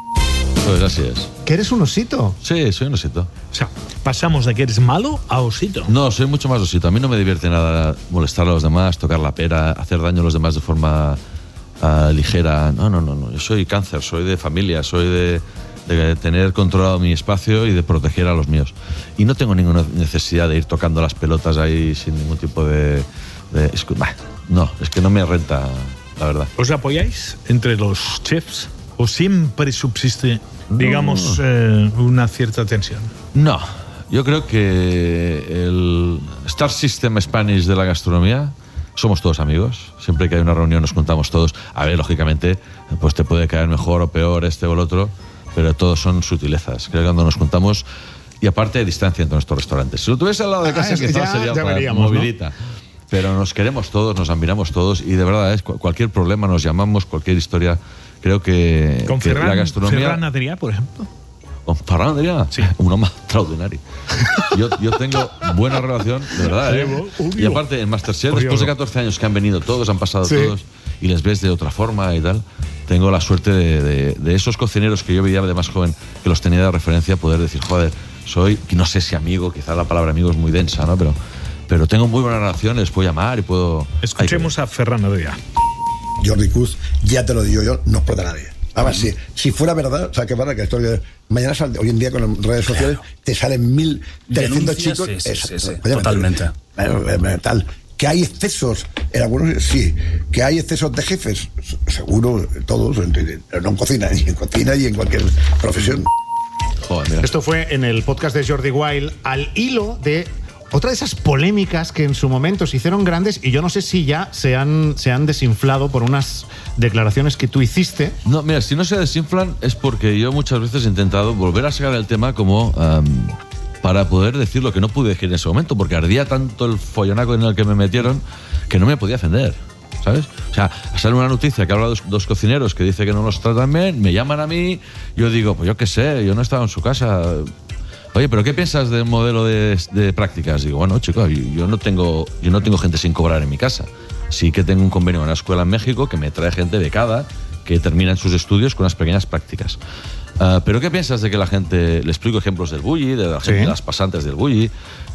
Pues así es. ¿Que eres un osito? Sí, soy un osito. O sea, pasamos de que eres malo a osito. No, soy mucho más osito. A mí no me divierte nada molestar a los demás, tocar la pera, hacer daño a los demás de forma uh, ligera. No, no, no, no. Yo soy cáncer, soy de familia, soy de, de tener controlado mi espacio y de proteger a los míos. Y no tengo ninguna necesidad de ir tocando las pelotas ahí sin ningún tipo de... de es, bah, no, es que no me renta, la verdad. ¿Os apoyáis entre los chefs o siempre subsiste, digamos, eh, una cierta tensión? No, yo creo que el Star System Spanish de la gastronomía somos todos amigos. Siempre que hay una reunión nos juntamos todos. A ver, lógicamente, pues te puede caer mejor o peor este o el otro, pero todos son sutilezas. Creo que cuando nos juntamos, y aparte hay distancia entre nuestros restaurantes. Si lo tuviese al lado de casa, Ah, es que quizás ya- sería ya otra veríamos, movilita. Pero nos queremos todos, nos admiramos todos, y de verdad, es cualquier problema nos llamamos, cualquier historia. Creo que, Con que Ferran, la gastronomía... Ferran Adrià, por ejemplo. ¿Con Ferran Adrià? Sí. Un hombre extraordinario. Yo, yo tengo buena relación, de verdad. ¿eh? Sí, obvio. Y aparte, en MasterChef, Obvio. después de catorce años que han venido todos, han pasado Sí. todos, y les ves de otra forma y tal, tengo la suerte de, de, de esos cocineros que yo veía de más joven, que los tenía de referencia, poder decir, joder, soy, no sé si amigo, quizá la palabra amigo es muy densa, ¿no? Pero, pero tengo muy buena relación, les puedo llamar y puedo... Escuchemos a Ferran Adrià. Jordi Cruz, ya te lo digo yo, no explota a nadie. Además, si, si fuera verdad, o sea, que para que esto que mañana sal, hoy en día con las redes sociales te salen mil trescientos Denuncias, chicos. sí, sí, Exacto, sí, sí, obviamente. totalmente. Bueno, eh, tal. Que hay excesos, en algunos sí, que hay excesos de jefes, seguro, todos, pero no en cocina, y en cocina y en cualquier profesión. Joder, mira. Esto fue en el podcast de Jordi Wild, al hilo de otra de esas polémicas que en su momento se hicieron grandes, y yo no sé si ya se han, se han desinflado por unas declaraciones que tú hiciste. No, mira, si no se desinflan es porque yo muchas veces he intentado volver a sacar el tema como um, para poder decir lo que no pude decir en ese momento, porque ardía tanto el follonaco en el que me metieron que no me podía defender, ¿sabes? O sea, sale una noticia que habla de dos, dos cocineros que dice que no los tratan bien, me llaman a mí, yo digo, pues yo qué sé, yo no estaba en su casa. Oye, ¿pero qué piensas del modelo de, de prácticas? Digo, bueno, chico, yo, yo no tengo, yo no tengo gente sin cobrar en mi casa. Sí que tengo un convenio con una escuela en México que me trae gente becada que termina sus estudios con unas pequeñas prácticas. Uh, ¿Pero qué piensas de que la gente... Le explico ejemplos del bulli, de la gente, Sí. de las pasantes del bulli,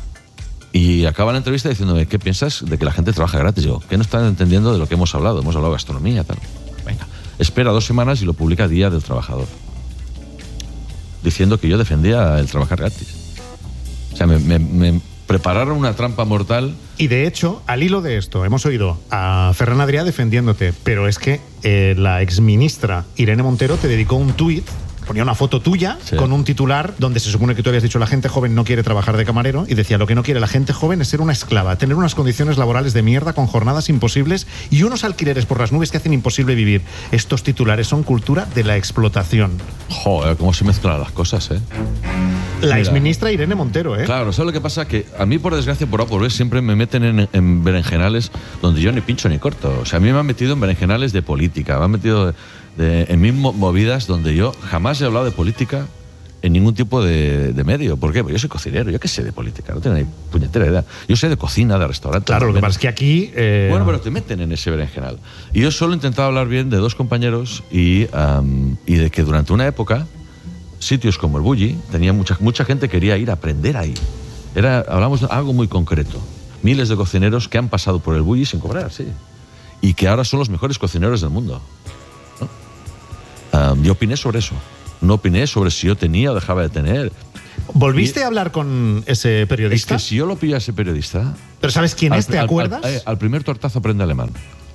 y acaba la entrevista diciéndome, ¿qué piensas de que la gente trabaja gratis? Digo, ¿qué no están entendiendo de lo que hemos hablado? Hemos hablado de gastronomía, tal. Venga, espera dos semanas y lo publica Día del Trabajador, diciendo que yo defendía el trabajar gratis. O sea, me, me, me prepararon una trampa mortal. Y de hecho, al hilo de esto, hemos oído a Ferran Adrià defendiéndote, pero es que eh, la exministra Irene Montero te dedicó un tuit ponía una foto tuya Sí. con un titular donde se supone que tú habías dicho la gente joven no quiere trabajar de camarero y decía lo que no quiere la gente joven es ser una esclava, tener unas condiciones laborales de mierda con jornadas imposibles y unos alquileres por las nubes que hacen imposible vivir. Estos titulares son cultura de la explotación. Joder, cómo se mezclan las cosas, ¿eh? La Mira. exministra Irene Montero, ¿eh? Claro, ¿sabes lo que pasa? Que a mí, por desgracia, por A por B, siempre me meten en, en berenjenales donde yo ni pincho ni corto. O sea, a mí me han metido en berenjenales de política, me han metido de- de- en mis mo- movidas donde yo jamás he hablado de política en ningún tipo de, de medio. ¿Por qué? Porque yo soy cocinero, yo qué sé de política, no tengo ni puñetera idea. Yo sé de cocina, de restaurante. Claro, lo que de- pasa es que aquí... eh, Bueno, pero te meten en ese berenjenal. Y yo solo he intentado hablar bien de dos compañeros y, am, y de que durante una época, sitios como el Bulli, tenía mucha, mucha gente quería ir a aprender ahí. Era, hablamos de algo muy concreto. Miles de cocineros que han pasado por el Bulli sin cobrar, sí. Y que ahora son los mejores cocineros del mundo. ¿no? Am, yo opiné sobre eso. No opiné sobre si yo tenía o dejaba de tener. ¿Volviste Y- a hablar con ese Es periodista? que si yo lo pillo a ese periodista... ¿Pero sabes quién es? ¿Te al- acuerdas? Al, eh, al primer tortazo aprende alemán.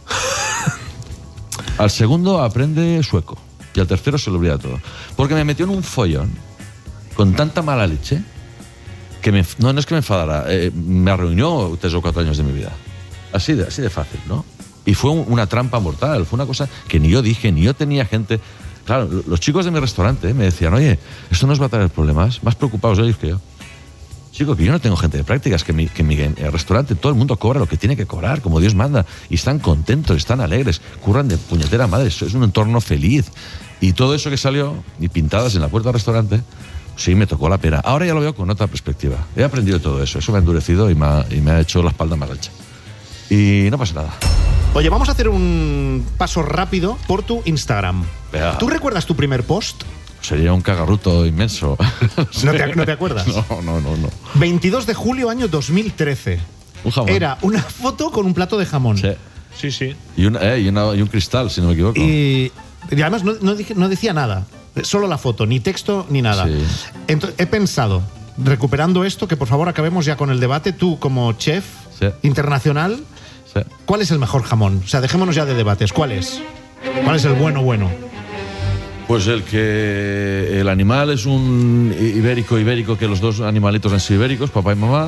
Al segundo aprende sueco. Y al tercero se lo olvida todo. Porque me metió en un follón con tanta mala leche que me, no, no es que me enfadara, eh, me arruinó tres o cuatro años de mi vida. Así de, así de fácil, ¿no? Y fue un- una trampa mortal, fue una cosa que ni yo dije, ni yo tenía gente... Claro, lo- los chicos de mi restaurante me decían, oye, esto nos va a traer problemas, más preocupados ellos que yo. Chico, que yo no tengo gente de prácticas, que, mi, que en mi en el restaurante todo el mundo cobra lo que tiene que cobrar, como Dios manda, y están contentos, están alegres, curran de puñetera madre, eso es un entorno feliz. Y todo eso que salió, y pintadas en la puerta del restaurante, sí me tocó la pena. Ahora ya lo veo con otra perspectiva. He aprendido todo eso, eso me ha endurecido y me ha, y me ha hecho la espalda más ancha. Y no pasa nada. Oye, vamos a hacer un paso rápido por tu Instagram. Venga. ¿Tú recuerdas tu primer post? Sería un cagarruto inmenso. ¿No te, no te acuerdas? No, no, no, no. veintidós de julio año dos mil trece. Un jamón. Era una foto con un plato de jamón. Sí. Sí, sí. Y, una, eh, y, una- y un cristal, si no me equivoco. Y, y además no, no dije- no decía nada. Solo la foto, ni texto ni nada. Sí. Ento- he pensado, recuperando esto, que por favor acabemos ya con el debate. Tú, como chef Sí. internacional, Sí. ¿cuál es el mejor jamón? O sea, dejémonos ya de debates. ¿Cuál es? ¿Cuál es el bueno bueno? Pues el que el animal es un ibérico, ibérico, que los dos animalitos han sido ibéricos, papá y mamá,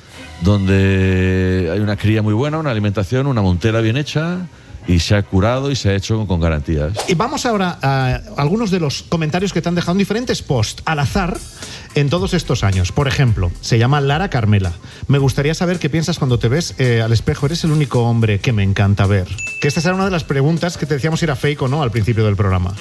donde hay una cría muy buena, una alimentación, una montera bien hecha y se ha curado y se ha hecho con, con garantías. Y vamos ahora a algunos de los comentarios que te han dejado en diferentes posts al azar en todos estos años. Por ejemplo, se llama Lara Carmela. Me gustaría saber qué piensas cuando te ves eh, al espejo. Eres el único hombre que me encanta ver. Que esta era una de las preguntas que te decíamos si era fake o no al principio del programa.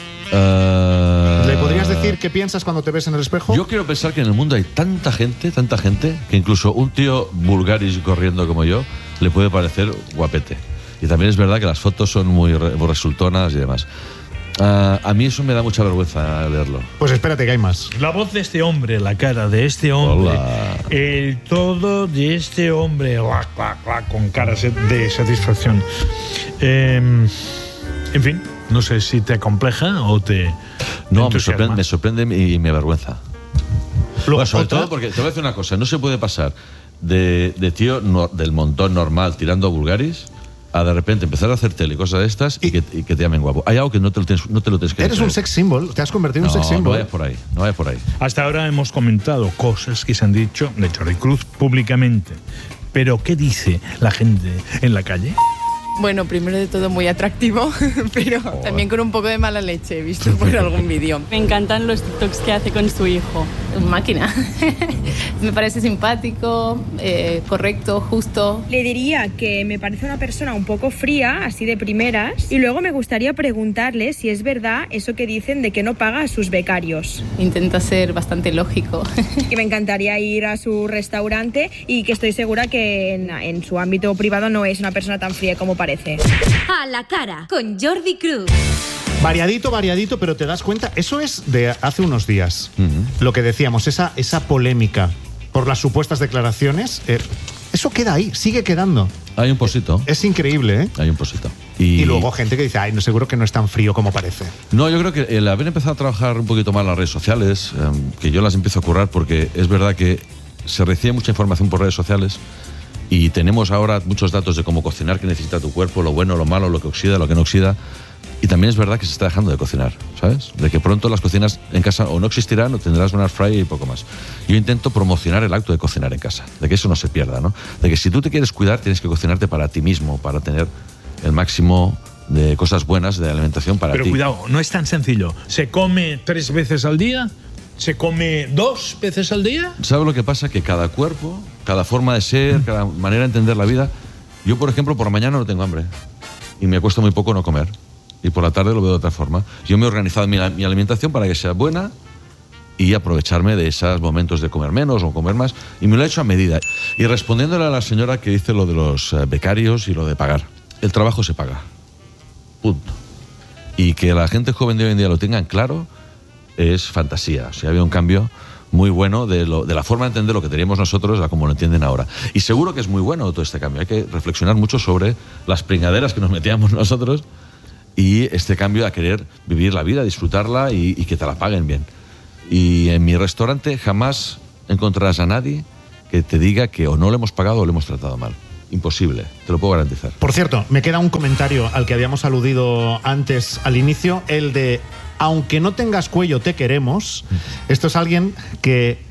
Uh, ¿Le podrías decir qué piensas cuando te ves en el espejo? Yo quiero pensar que en el mundo hay tanta gente, tanta gente, que incluso un tío vulgaris corriendo como yo le puede parecer guapete. Y también es verdad que las fotos son muy re- resultonas y demás. Ah, a mí eso me da mucha vergüenza leerlo. Pues espérate que hay más. La voz de este hombre, la cara de este hombre, Hola. el todo de este hombre, la, la, la, con caras de satisfacción. Eh, en fin, no sé si te acompleja o te. No, me entusiasma. sorprende, me sorprende y me avergüenza. Luego, Bueno, sobre otra- todo porque te voy a decir una cosa, no se puede pasar de, de tío no- del montón normal tirando a vulgaris a de repente empezar a hacer tele y cosas de estas y, Y- que, y que te llamen guapo. Hay algo que no te lo tienes, no te lo tienes que Eres un creer. sex symbol. Te has convertido en No, un sex no symbol. vayas por ahí, no vayas por ahí. Hasta ahora hemos comentado cosas que se han dicho de Jordi Cruz públicamente. Pero, ¿qué dice la gente en la calle? Bueno, primero de todo muy atractivo, pero también con un poco de mala leche, he visto por algún vídeo. Me encantan los TikToks que hace con su hijo. Máquina. Me parece simpático, eh, correcto, justo. Le diría que me parece una persona un poco fría, así de primeras, y luego me gustaría preguntarle si es verdad eso que dicen de que no paga a sus becarios. Intenta ser bastante lógico. Que me encantaría ir a su restaurante y que estoy segura que en, en su ámbito privado no es una persona tan fría como parece. A la cara con Jordi Cruz. Variadito, variadito, pero te das cuenta, eso es de hace unos días. Ujú. Lo que decíamos, esa, esa polémica por las supuestas declaraciones, eh, eso queda ahí, sigue quedando. Hay un posito, Es increíble, ¿eh? hay un posito. Y luego gente que dice, ay, no, seguro que no es tan frío como parece. No, yo creo que el haber empezado a trabajar un poquito más las redes sociales, eh, que yo las empiezo a currar porque es verdad que se recibe mucha información por redes sociales Y tenemos ahora muchos datos de cómo cocinar, qué necesita tu cuerpo, lo bueno, lo malo, lo que oxida, lo que no oxida. Y también es verdad que se está dejando de cocinar, ¿sabes? De que pronto las cocinas en casa o no existirán o tendrás una air fryer y poco más. Yo intento promocionar el acto de cocinar en casa, de que eso no se pierda, ¿no? De que si tú te quieres cuidar, tienes que cocinarte para ti mismo, para tener el máximo de cosas buenas de alimentación para Pero ti. Pero cuidado, no es tan sencillo. ¿Se come tres veces al día? ¿Se come dos veces al día? ¿Sabes lo que pasa? Que cada cuerpo, cada forma de ser, cada manera de entender la vida... Yo, por ejemplo, por la mañana no tengo hambre y me cuesta muy poco no comer. Y por la tarde lo veo de otra forma. Yo me he organizado mi, mi alimentación para que sea buena y aprovecharme de esos momentos de comer menos o comer más. Y me lo he hecho a medida. Y respondiéndole a la señora que dice lo de los becarios y lo de pagar. El trabajo se paga. Punto. Y que la gente joven de hoy en día lo tengan claro es fantasía. O sea, había un cambio muy bueno de, lo, de la forma de entender lo que teníamos nosotros a como lo entienden ahora. Y seguro que es muy bueno todo este cambio. Hay que reflexionar mucho sobre las pringaderas que nos metíamos nosotros y este cambio a querer vivir la vida, disfrutarla y, y que te la paguen bien. Y en mi restaurante jamás encontrarás a nadie que te diga que o no le hemos pagado o le hemos tratado mal. Imposible, te lo puedo garantizar. Por cierto, me queda un comentario al que habíamos aludido antes al inicio, el de aunque no tengas cuello te queremos. Esto es alguien que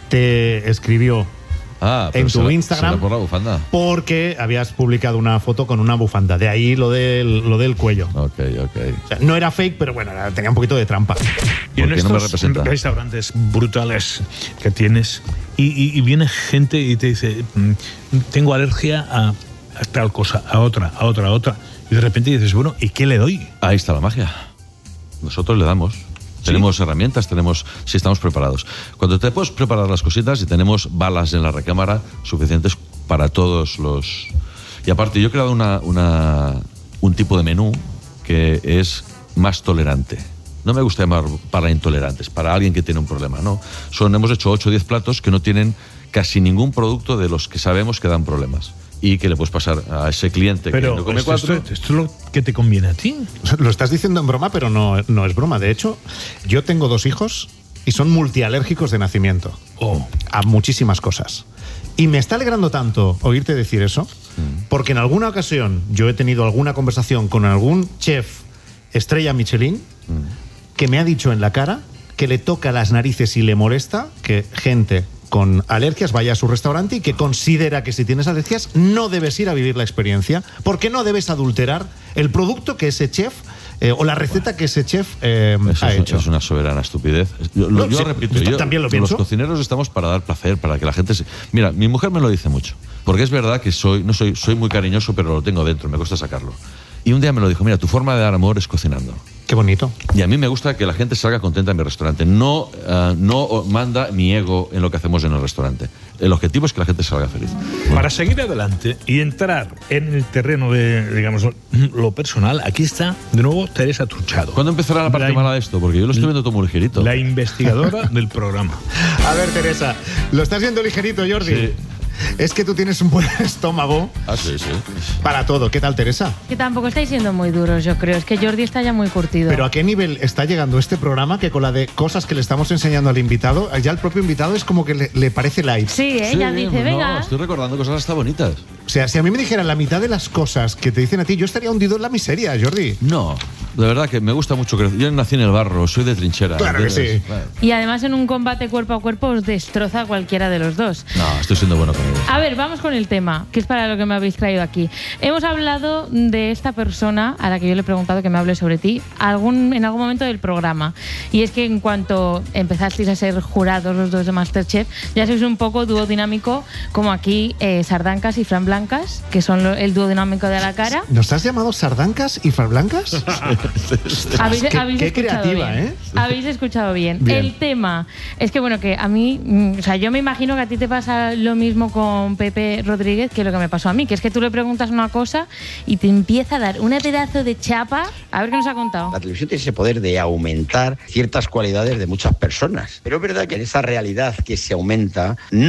te escribió ah, en tu será, Instagram será por la bufanda. Porque habías publicado una foto con una bufanda. De ahí lo del, lo del cuello. Ok, ok. O sea, no era fake, pero bueno, tenía un poquito de trampa. Y en estos no restaurantes brutales que tienes y, y, y viene gente y te dice tengo alergia a, a tal cosa, a otra, a otra, a otra. Y de repente dices, bueno, ¿y qué le doy? Ahí está la magia. Nosotros le damos. ¿Sí? Tenemos herramientas, tenemos, si estamos preparados. Cuando te puedes preparar las cositas y tenemos balas en la recámara suficientes para todos los... Y aparte, yo he creado una, una, un tipo de menú que es más tolerante. No me gusta llamar para intolerantes, para alguien que tiene un problema, no. Son, hemos hecho ocho o diez platos que no tienen casi ningún producto de los que sabemos que dan problemas. Y que le puedes pasar a ese cliente pero que no come esto, cuatro. Esto, esto es lo que te conviene a ti. Lo estás diciendo en broma, pero no, no es broma. De hecho, yo tengo dos hijos y son multialérgicos de nacimiento. Oh. A muchísimas cosas. Y me está alegrando tanto oírte decir eso, mm. porque en alguna ocasión yo he tenido alguna conversación con algún chef estrella Michelin mm. que me ha dicho en la cara que le toca las narices y le molesta que gente con alergias vaya a su restaurante y que considera que si tienes alergias no debes ir a vivir la experiencia porque no debes adulterar el producto que ese chef eh, o la receta que ese chef eh, Eso ha es, hecho. Es una soberana estupidez. Yo, no, yo sí, repito, yo, también lo pienso. Los cocineros estamos para dar placer, para que la gente se... Mira, mi mujer me lo dice mucho, porque es verdad que soy, no soy, soy muy cariñoso, pero lo tengo dentro, me cuesta sacarlo. Y un día me lo dijo, mira, tu forma de dar amor es cocinando. Qué bonito. Y a mí me gusta que la gente salga contenta en mi restaurante. No, uh, no manda mi ego en lo que hacemos en el restaurante. El objetivo es que la gente salga feliz. Para seguir adelante y entrar en el terreno de, digamos, lo personal, aquí está de nuevo Teresa Truchado. ¿Cuándo empezará la parte la mala de esto? Porque yo lo estoy viendo todo muy ligerito. La investigadora del programa. A ver, Teresa, ¿lo estás viendo ligerito, Jordi? Sí. Es que tú tienes un buen estómago ah, sí, sí. para todo. ¿Qué tal, Teresa? Que tampoco estáis siendo muy duros, yo creo. Es que Jordi está ya muy curtido. Pero ¿a qué nivel está llegando este programa que con la de cosas que le estamos enseñando al invitado, ya el propio invitado es como que le, le parece light? Sí, ella sí, dice, no, venga. Estoy recordando cosas hasta bonitas. O sea, si a mí me dijeran la mitad de las cosas que te dicen a ti, yo estaría hundido en la miseria, Jordi. No, de verdad que me gusta mucho crecer. Yo nací en el barro, soy de trinchera. Claro que sí. Bueno. Y además en un combate cuerpo a cuerpo os destroza cualquiera de los dos. No, estoy siendo bueno conmigo. A ver, vamos con el tema, que es para lo que me habéis traído aquí. Hemos hablado de esta persona a la que yo le he preguntado que me hable sobre ti algún, en algún momento del programa. Y es que en cuanto empezasteis a ser jurados los dos de MasterChef, ya sois un poco dúo dinámico, como aquí eh, Sardancas y Fran Blancas, que son lo, el dúo dinámico de A la Cara. ¿Nos has llamado Sardancas y Fran Blancas? ¿Habéis, qué habéis qué escuchado creativa, bien? ¿eh? Habéis escuchado bien. bien. El tema es que, bueno, que a mí, mm, o sea, yo me imagino que a ti te pasa lo mismo con Pepe Rodríguez que lo que me pasó a mí, que es que tú le preguntas una cosa y te empieza a dar una pedazo de chapa. A ver qué nos ha contado. La televisión tiene ese poder de aumentar ciertas cualidades de muchas personas. Pero es verdad que en esa realidad que se aumenta, no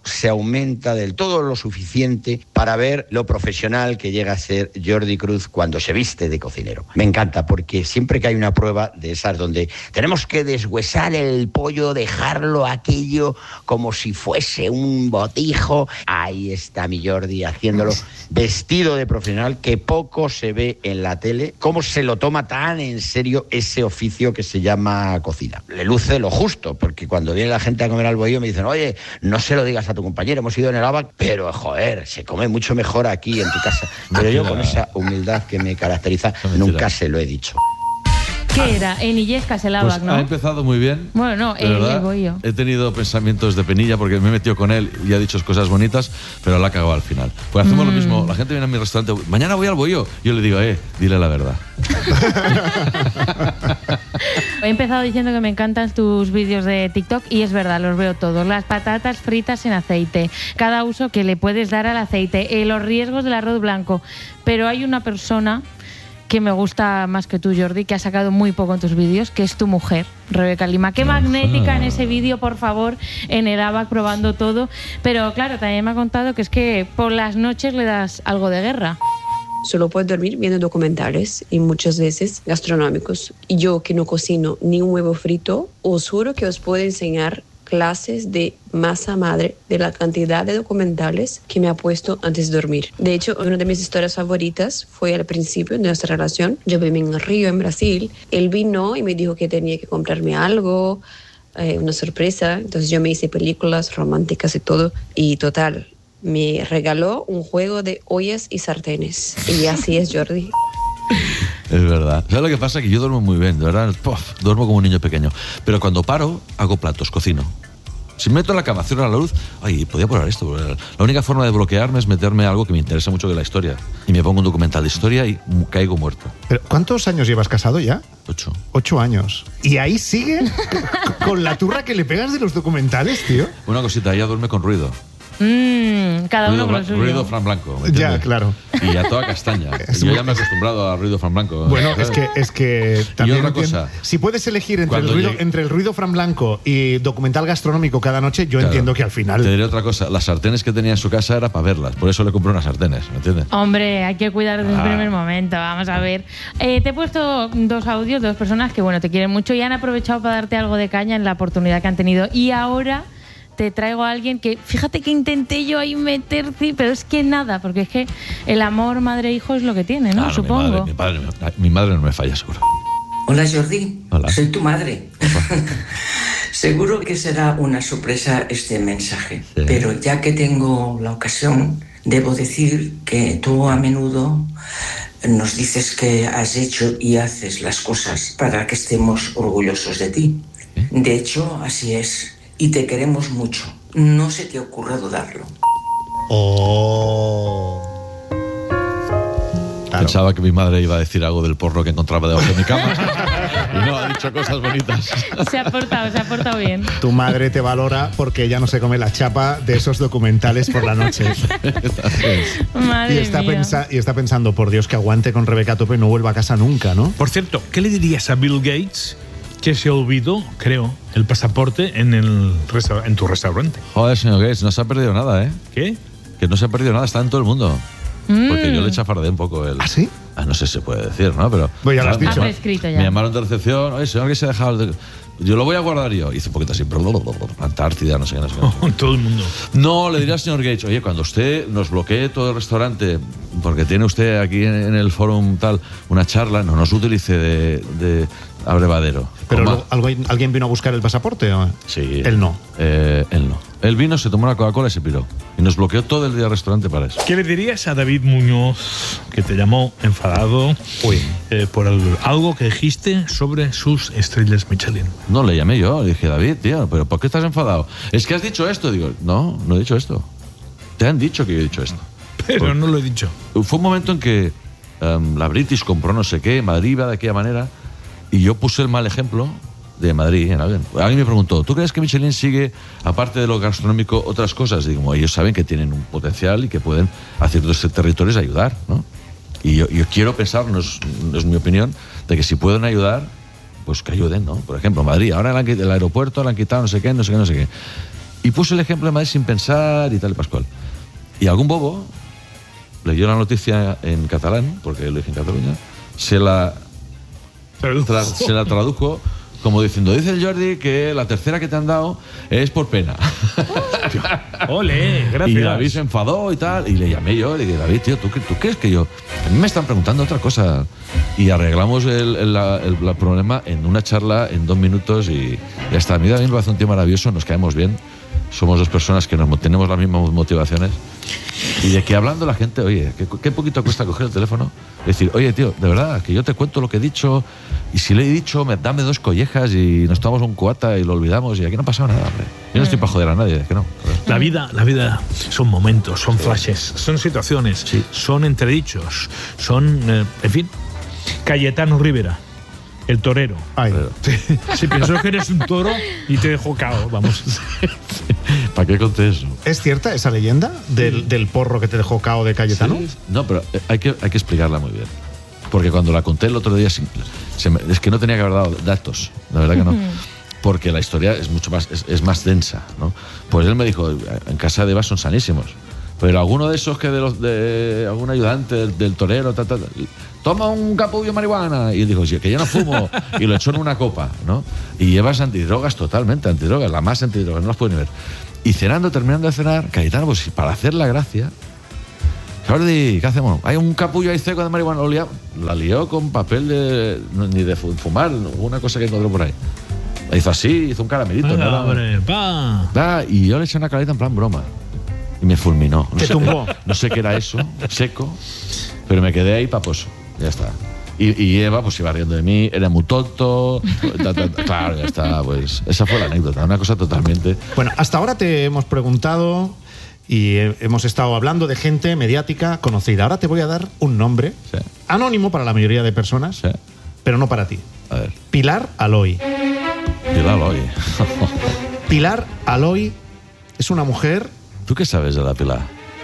se aumenta del todo lo suficiente para ver lo profesional que llega a ser Jordi Cruz cuando se viste de cocinero. Me encanta, porque siempre que hay una prueba de esas donde tenemos que deshuesar el pollo, dejarlo aquello como si fuese un botijo, ahí está mi Jordi haciéndolo vestido de profesional, que poco se ve en la tele, cómo se lo toma tan en serio ese oficio que se llama cocina. Le luce lo justo, porque cuando viene la gente a comer al bohío me dicen, oye, no se lo digas a tu compañero, hemos ido en el A B A C, pero joder, se come mucho mejor aquí en tu casa. Pero yo, con esa humildad que me caracteriza, nunca se lo he dicho. ¿Qué era? En Illescas el A B A C, Pues ¿no? ha empezado muy bien. Bueno, no, De el, verdad, el bohío. He tenido pensamientos de penilla porque me he metido con él y ha dicho cosas bonitas, pero la ha cagado al final. Pues hacemos Mm. lo mismo. La gente viene a mi restaurante, mañana voy al bohío. Yo le digo, eh, dile la verdad. He empezado diciendo que me encantan tus vídeos de TikTok y es verdad, los veo todos. Las patatas fritas en aceite, cada uso que le puedes dar al aceite, eh, los riesgos del arroz blanco. Pero hay una persona que me gusta más que tú, Jordi, que ha sacado muy poco en tus vídeos, que es tu mujer, Rebeca Lima. Qué magnética en ese vídeo, por favor, en el A B A C probando todo. Pero claro, también me ha contado que es que por las noches le das algo de guerra. Solo puedo dormir viendo documentales y muchas veces gastronómicos. Y yo, que no cocino ni un huevo frito, os juro que os puedo enseñar clases de masa madre de la cantidad de documentales que me ha puesto antes de dormir. De hecho, una de mis historias favoritas fue al principio de nuestra relación. Yo vivía en Río, en Brasil. Él vino y me dijo que tenía que comprarme algo, eh, una sorpresa. Entonces yo me hice películas románticas y todo. Y total, me regaló un juego de ollas y sartenes. Y así es, Jordi. Es verdad. ¿Sabes lo que pasa? Que yo duermo muy bien, de verdad. Puff, duermo como un niño pequeño. Pero cuando paro, hago platos, cocino. Si me meto en la cama, cierro la luz, ay, podía probar esto. La única forma de bloquearme es meterme a algo que me interesa mucho de la historia. Y me pongo un documental de historia y caigo muerto. Pero, ¿cuántos años llevas casado ya? Ocho. Ocho años. ¿Y ahí sigue con la turra que le pegas de los documentales, tío? Una cosita, ella duerme con ruido. Mm, cada ruido, uno con lo suyo. Ruido Fran Blanco. ¿me Ya, entiendes? claro. Y a toda castaña. Es Yo muy- ya me he acostumbrado al ruido Fran Blanco. Bueno, ¿sabes? es que, es que también otra entiendo- cosa. si puedes elegir entre el, Cuando ruido, llegue- entre el ruido Fran Blanco y documental gastronómico cada noche, yo Claro. entiendo que al final... Te diré otra cosa. Las sartenes que tenía en su casa era para verlas. Por eso le compré unas sartenes, ¿me entiendes? Hombre, hay que cuidar desde el Ah. primer momento. Vamos a ver. Eh, te he puesto dos audios de dos personas que, bueno, te quieren mucho y han aprovechado para darte algo de caña en la oportunidad que han tenido. Y ahora te traigo a alguien que, fíjate que intenté yo ahí meter, sí, pero es que nada, porque es que el amor madre-hijo es lo que tiene, ¿no? Claro, Supongo. Mi madre, mi, padre, mi madre no me falla, seguro. Hola Jordi, Hola. soy tu madre. Seguro que será una sorpresa este mensaje, Sí. pero ya que tengo la ocasión, debo decir que tú a menudo nos dices que has hecho y haces las cosas para que estemos orgullosos de ti. De hecho, así es, y te queremos mucho. No se te ocurra dudarlo. Oh. Pensaba que mi madre iba a decir algo del porro que encontraba debajo de mi cama. Y no, ha dicho cosas bonitas. Se ha portado, se ha portado bien. Tu madre te valora porque ella no se come la chapa de esos documentales por la noche. Madre y, está mía. pensa- y está pensando, por Dios, que aguante con Rebeca a tope y no vuelva a casa nunca, ¿no? Por cierto, ¿qué le dirías a Bill Gates que se olvidó, creo, el pasaporte en, el resta- en tu restaurante? Joder, señor Gates, no se ha perdido nada, ¿eh? ¿Qué? Que no se ha perdido nada, está en todo el mundo. Porque yo le chafardeé un poco el... ¿Ah, sí? Ah, no sé si se puede decir, ¿no? Pero... Pues ya lo has claro, dicho. Ha prescrito ya. Me llamaron de recepción, oye, señor, que se ha dejado... el- Yo lo voy a guardar yo. Hice un poquito así, Antártida, no sé qué, no sé qué. Todo el mundo. No, le diría al señor Gates, oye, cuando usted nos bloquee todo el restaurante, porque tiene usted aquí en, en el fórum tal, una charla, no nos utilice de, de abrevadero. Pero Coma. luego, ¿alguien, ¿alguien vino a buscar el pasaporte? ¿O? Sí. Él no. Eh, él no. Él vino, se tomó una Coca-Cola y se piró. Y nos bloqueó todo el día el restaurante para eso. ¿Qué le dirías a David Muñoz, que te llamó enfadado eh, por el- algo que dijiste sobre sus estrellas Michelin? No, le llamé yo, le dije, David, tío, ¿pero por qué estás enfadado? Es que has dicho esto. Digo, no, no he dicho esto. Te han dicho que yo he dicho esto. Pero Por- no lo he dicho. Fue un momento en que em, la British compró no sé qué, Madrid iba de aquella manera, y yo puse el mal ejemplo de Madrid en alguien. Alguien me preguntó, ¿tú crees que Michelin sigue, aparte de lo gastronómico, otras cosas? Y digo, ellos saben que tienen un potencial y que pueden a ciertos territorios ayudar, ¿no? Y yo, yo quiero pensar, no es, no es mi opinión, de que si pueden ayudar, pues que ayuden, ¿no? Por ejemplo, Madrid, ahora le han quitado el aeropuerto, le han quitado no sé qué, no sé qué, no sé qué. Y puse el ejemplo de Madrid sin pensar y tal y pascual. Y algún bobo leyó la noticia en catalán, porque lo dije en Cataluña, se la, tra, se la tradujo como diciendo, dice el Jordi que la tercera que te han dado es por pena. Ole, gracias. Y David se enfadó y tal, y le llamé yo, le dije, David, tío, ¿tú, ¿tú crees que yo? A mí me están preguntando otra cosa. Y arreglamos el, el, el, el problema en una charla, en dos minutos, y ya está. A mí David me parece un tío maravilloso, nos caemos bien. Somos dos personas que nos tenemos las mismas motivaciones. Y de que hablando la gente, oye, ¿qué, qué poquito cuesta coger el teléfono? Y decir, oye, tío, de verdad, que yo te cuento lo que he dicho, y si le he dicho, me, dame dos collejas y nos tomamos un cubata y lo olvidamos, y aquí no ha pasado nada, hombre. Yo no estoy para joder a nadie, que no. La vida, la vida son momentos, son flashes, son situaciones, sí. son entredichos, son, eh, en fin, Cayetano Rivera. El torero. Ay. Si pensó que eres un toro y te dejó cao, vamos. ¿Para qué conté eso? ¿Es cierta esa leyenda del, del porro que te dejó cao de Cayetano? Sí. No, pero hay que, hay que explicarla muy bien. Porque cuando la conté el otro día, se me, es que no tenía que haber dado datos, la verdad que no. Porque la historia es mucho más, es, es más densa, ¿no? Pues él me dijo, en casa de Eva son sanísimos. Pero alguno de esos que de los de algún ayudante del, del torero, ta, ta, ta, toma un capullo de marihuana. Y él dijo, sí, que yo no fumo. Y lo echó en una copa, ¿no? Y llevas antidrogas totalmente, antidrogas, la más antidrogas, no las pueden ver. Y cenando, terminando de cenar, Cayetano, pues para hacer la gracia, Jordi, ¿qué hacemos? Hay un capullo ahí seco de marihuana, lo lia, la lió con papel de, no, ni de fumar, una cosa que encontró por ahí. La hizo así, hizo un caramelito. Venga, ¿no? hombre, pa. Da, y yo le eché una careta en plan broma. Y me fulminó. No ¿Te sé, tumbó? No sé qué era eso, seco, pero me quedé ahí paposo. Ya está. Y, y Eva pues iba riendo de mí, era muy tonto. Ta, ta, ta, claro, ya está. Pues esa fue la anécdota, una cosa totalmente. Bueno, hasta ahora te hemos preguntado y eh, hemos estado hablando de gente mediática conocida. Ahora te voy a dar un nombre Sí. anónimo para la mayoría de personas, Sí. pero no para ti. A ver, Pilar Aloy. Pilar Aloy. Pilar Aloy es una mujer... ¿Tú qué sabes de la Pilar?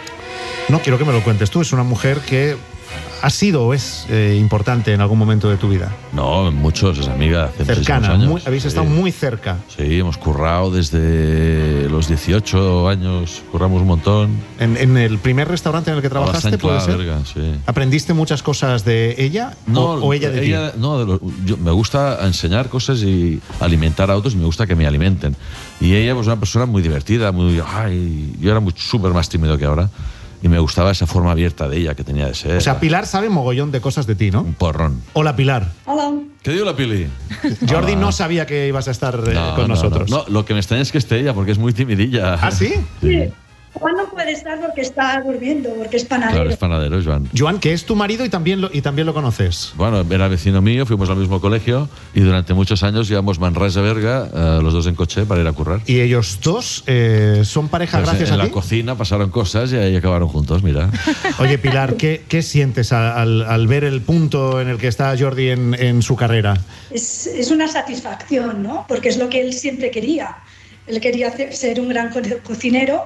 No quiero que me lo cuentes tú. Es una mujer que ha sido o es eh, importante en algún momento de tu vida. No, muchos, es amiga hace Cercana. muchísimos años. Muy, habéis estado Sí. muy cerca. Sí, hemos currado desde los dieciocho años, curramos un montón. En, en el primer restaurante en el que trabajaste, ¿puede ser? Verga, sí. ¿Aprendiste muchas cosas de ella No, o, o ella de ella, ti? No, de lo, yo, me gusta enseñar cosas y alimentar a otros y me gusta que me alimenten. Y ella pues una persona muy divertida, muy... Ay, yo era súper más tímido que ahora y me gustaba esa forma abierta de ella que tenía de ser. O sea, Pilar sabe mogollón de cosas de ti, ¿no? Un porrón. Hola, Pilar. Hola. ¿Qué dio la Pili? Jordi Hola. no sabía que ibas a estar eh, No, con no, nosotros. No, no, lo que me extraña es que esté ella porque es muy timidilla. ¿Ah, sí? Sí. Juan no puede estar porque está durmiendo, porque es panadero. Claro, es panadero, Joan. Joan, que es tu marido y también lo, y también lo conoces. Bueno, era vecino mío, fuimos al mismo colegio y durante muchos años llevamos Manresa Berga, eh, los dos en coche para ir a currar. Y ellos dos eh, son pareja Pues gracias en a la ti. cocina pasaron cosas y ahí acabaron juntos, mira. Oye, Pilar, ¿qué, qué sientes al, al- al ver el punto en el que está Jordi en, en su carrera? Es, es una satisfacción, ¿no? Porque es lo que él siempre quería. Él quería hacer- ser un gran co- cocinero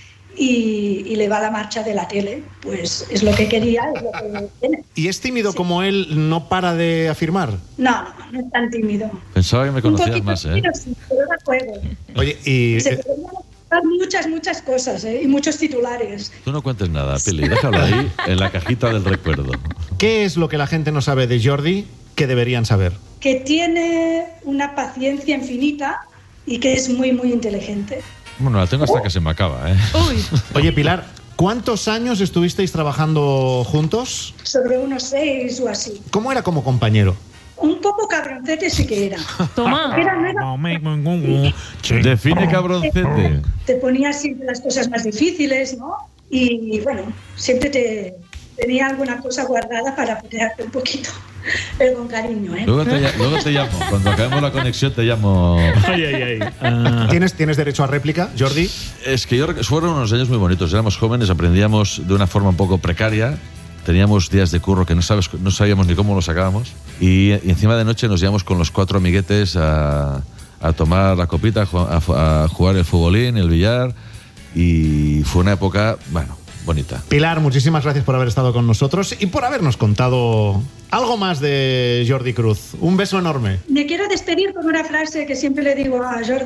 y, y le va la marcha de la tele. Pues es lo que quería, es lo que tiene. ¿Y es tímido como él no para de afirmar? No, no, no es tan tímido. Pensaba que me Un conocías poquito más, ¿eh? tímido, sí, pero da juego. Oye, y... Se eh, podrían contar muchas, muchas cosas, ¿eh? Y muchos titulares. Tú no cuentes nada, Pili, déjalo ahí en la cajita del recuerdo. ¿qué es lo que la gente no sabe de Jordi que deberían saber? Que tiene una paciencia infinita y que es muy, muy inteligente. Bueno, la tengo hasta que se me acaba, ¿eh? Oye, Pilar, ¿cuántos años estuvisteis trabajando juntos? Sobre unos seis o así. ¿Cómo era como compañero? Un poco cabroncete sí que era. Toma. Era, no era- Define cabroncete. te ponía siempre las cosas más difíciles, ¿no? Y bueno, siempre te tenía alguna cosa guardada para apoyarte un poquito, pero con cariño, ¿eh? Luego te, ll- luego te llamo, cuando acabemos la conexión te llamo. Ay, ay, ay. Ah. ¿Tienes, ¿Tienes derecho a réplica, Jordi? Es que yo rec- fueron unos años muy bonitos. Éramos jóvenes, aprendíamos de una forma un poco precaria. Teníamos días de curro que no, sabes, no sabíamos ni cómo los sacábamos. Y, y encima de noche nos íbamos con los cuatro amiguetes a, a tomar la copita, a, ju- a fu- a jugar el futbolín, el billar. Y fue una época, bueno, bonita. Pilar, muchísimas gracias por haber estado con nosotros y por habernos contado algo más de Jordi Cruz. Un beso enorme. Me quiero despedir con una frase que siempre le digo a Jordi,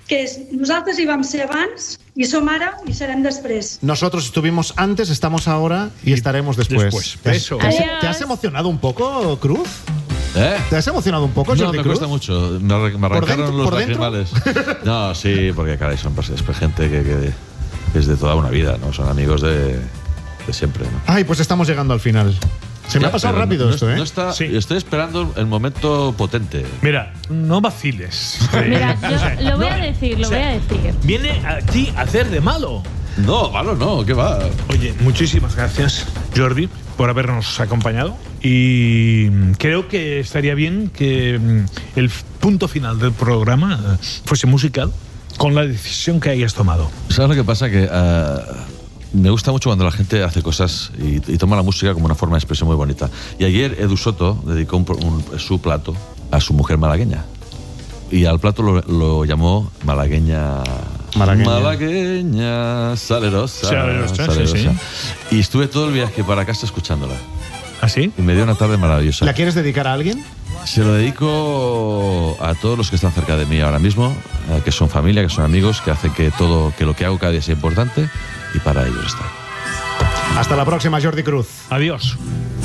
que és, nosaltres hi vam ser abans, i som ara i serem després. Nosotros estuvimos antes, estamos ahora y estaremos después. Después. ¿Te, has, Eso. te has- Adiós. te has emocionado un poco, Cruz? ¿Eh? ¿Te has emocionado un poco, No, Jordi me Cruz? cuesta mucho. Me, arran- me arrancaron dentro- los por dentro? lacrimales. No, sí, porque caray, son pues, es gente que, que es de toda una vida, ¿no? Son amigos de, de siempre, ¿no? Ay, pues estamos llegando al final. Se me Ya, ha pasado pero rápido no, esto, ¿eh? No está, Estoy esperando el momento potente. Mira, no vaciles. Mira, O sea, yo lo voy no, a decir, lo o sea, voy a decir. Viene aquí a hacer de malo. No, malo no, ¿qué va? Oye, muchísimas gracias, Jordi, por habernos acompañado. Y creo que estaría bien que mm, el punto final del programa eh, fuese musical con la decisión que hayas tomado. ¿Sabes lo que pasa? Que eh, me gusta mucho cuando la gente hace cosas y, y toma la música como una forma de expresión muy bonita. Y ayer Edu Soto dedicó un, un- su plato a su mujer malagueña. Y al plato lo, lo llamó malagueña. Malagueña. Malagueña, salerosa. Salerosa, sí, sí. Y estuve todo el viaje para casa escuchándola. ¿Ah, sí? Y me dio una tarde maravillosa. ¿La quieres dedicar a alguien? Se lo dedico a todos los que están cerca de mí ahora mismo, eh, que son familia, que son amigos, que hacen que todo, que lo que hago cada día sea importante, y para ellos está. Hasta la próxima, Jordi Cruz. Adiós.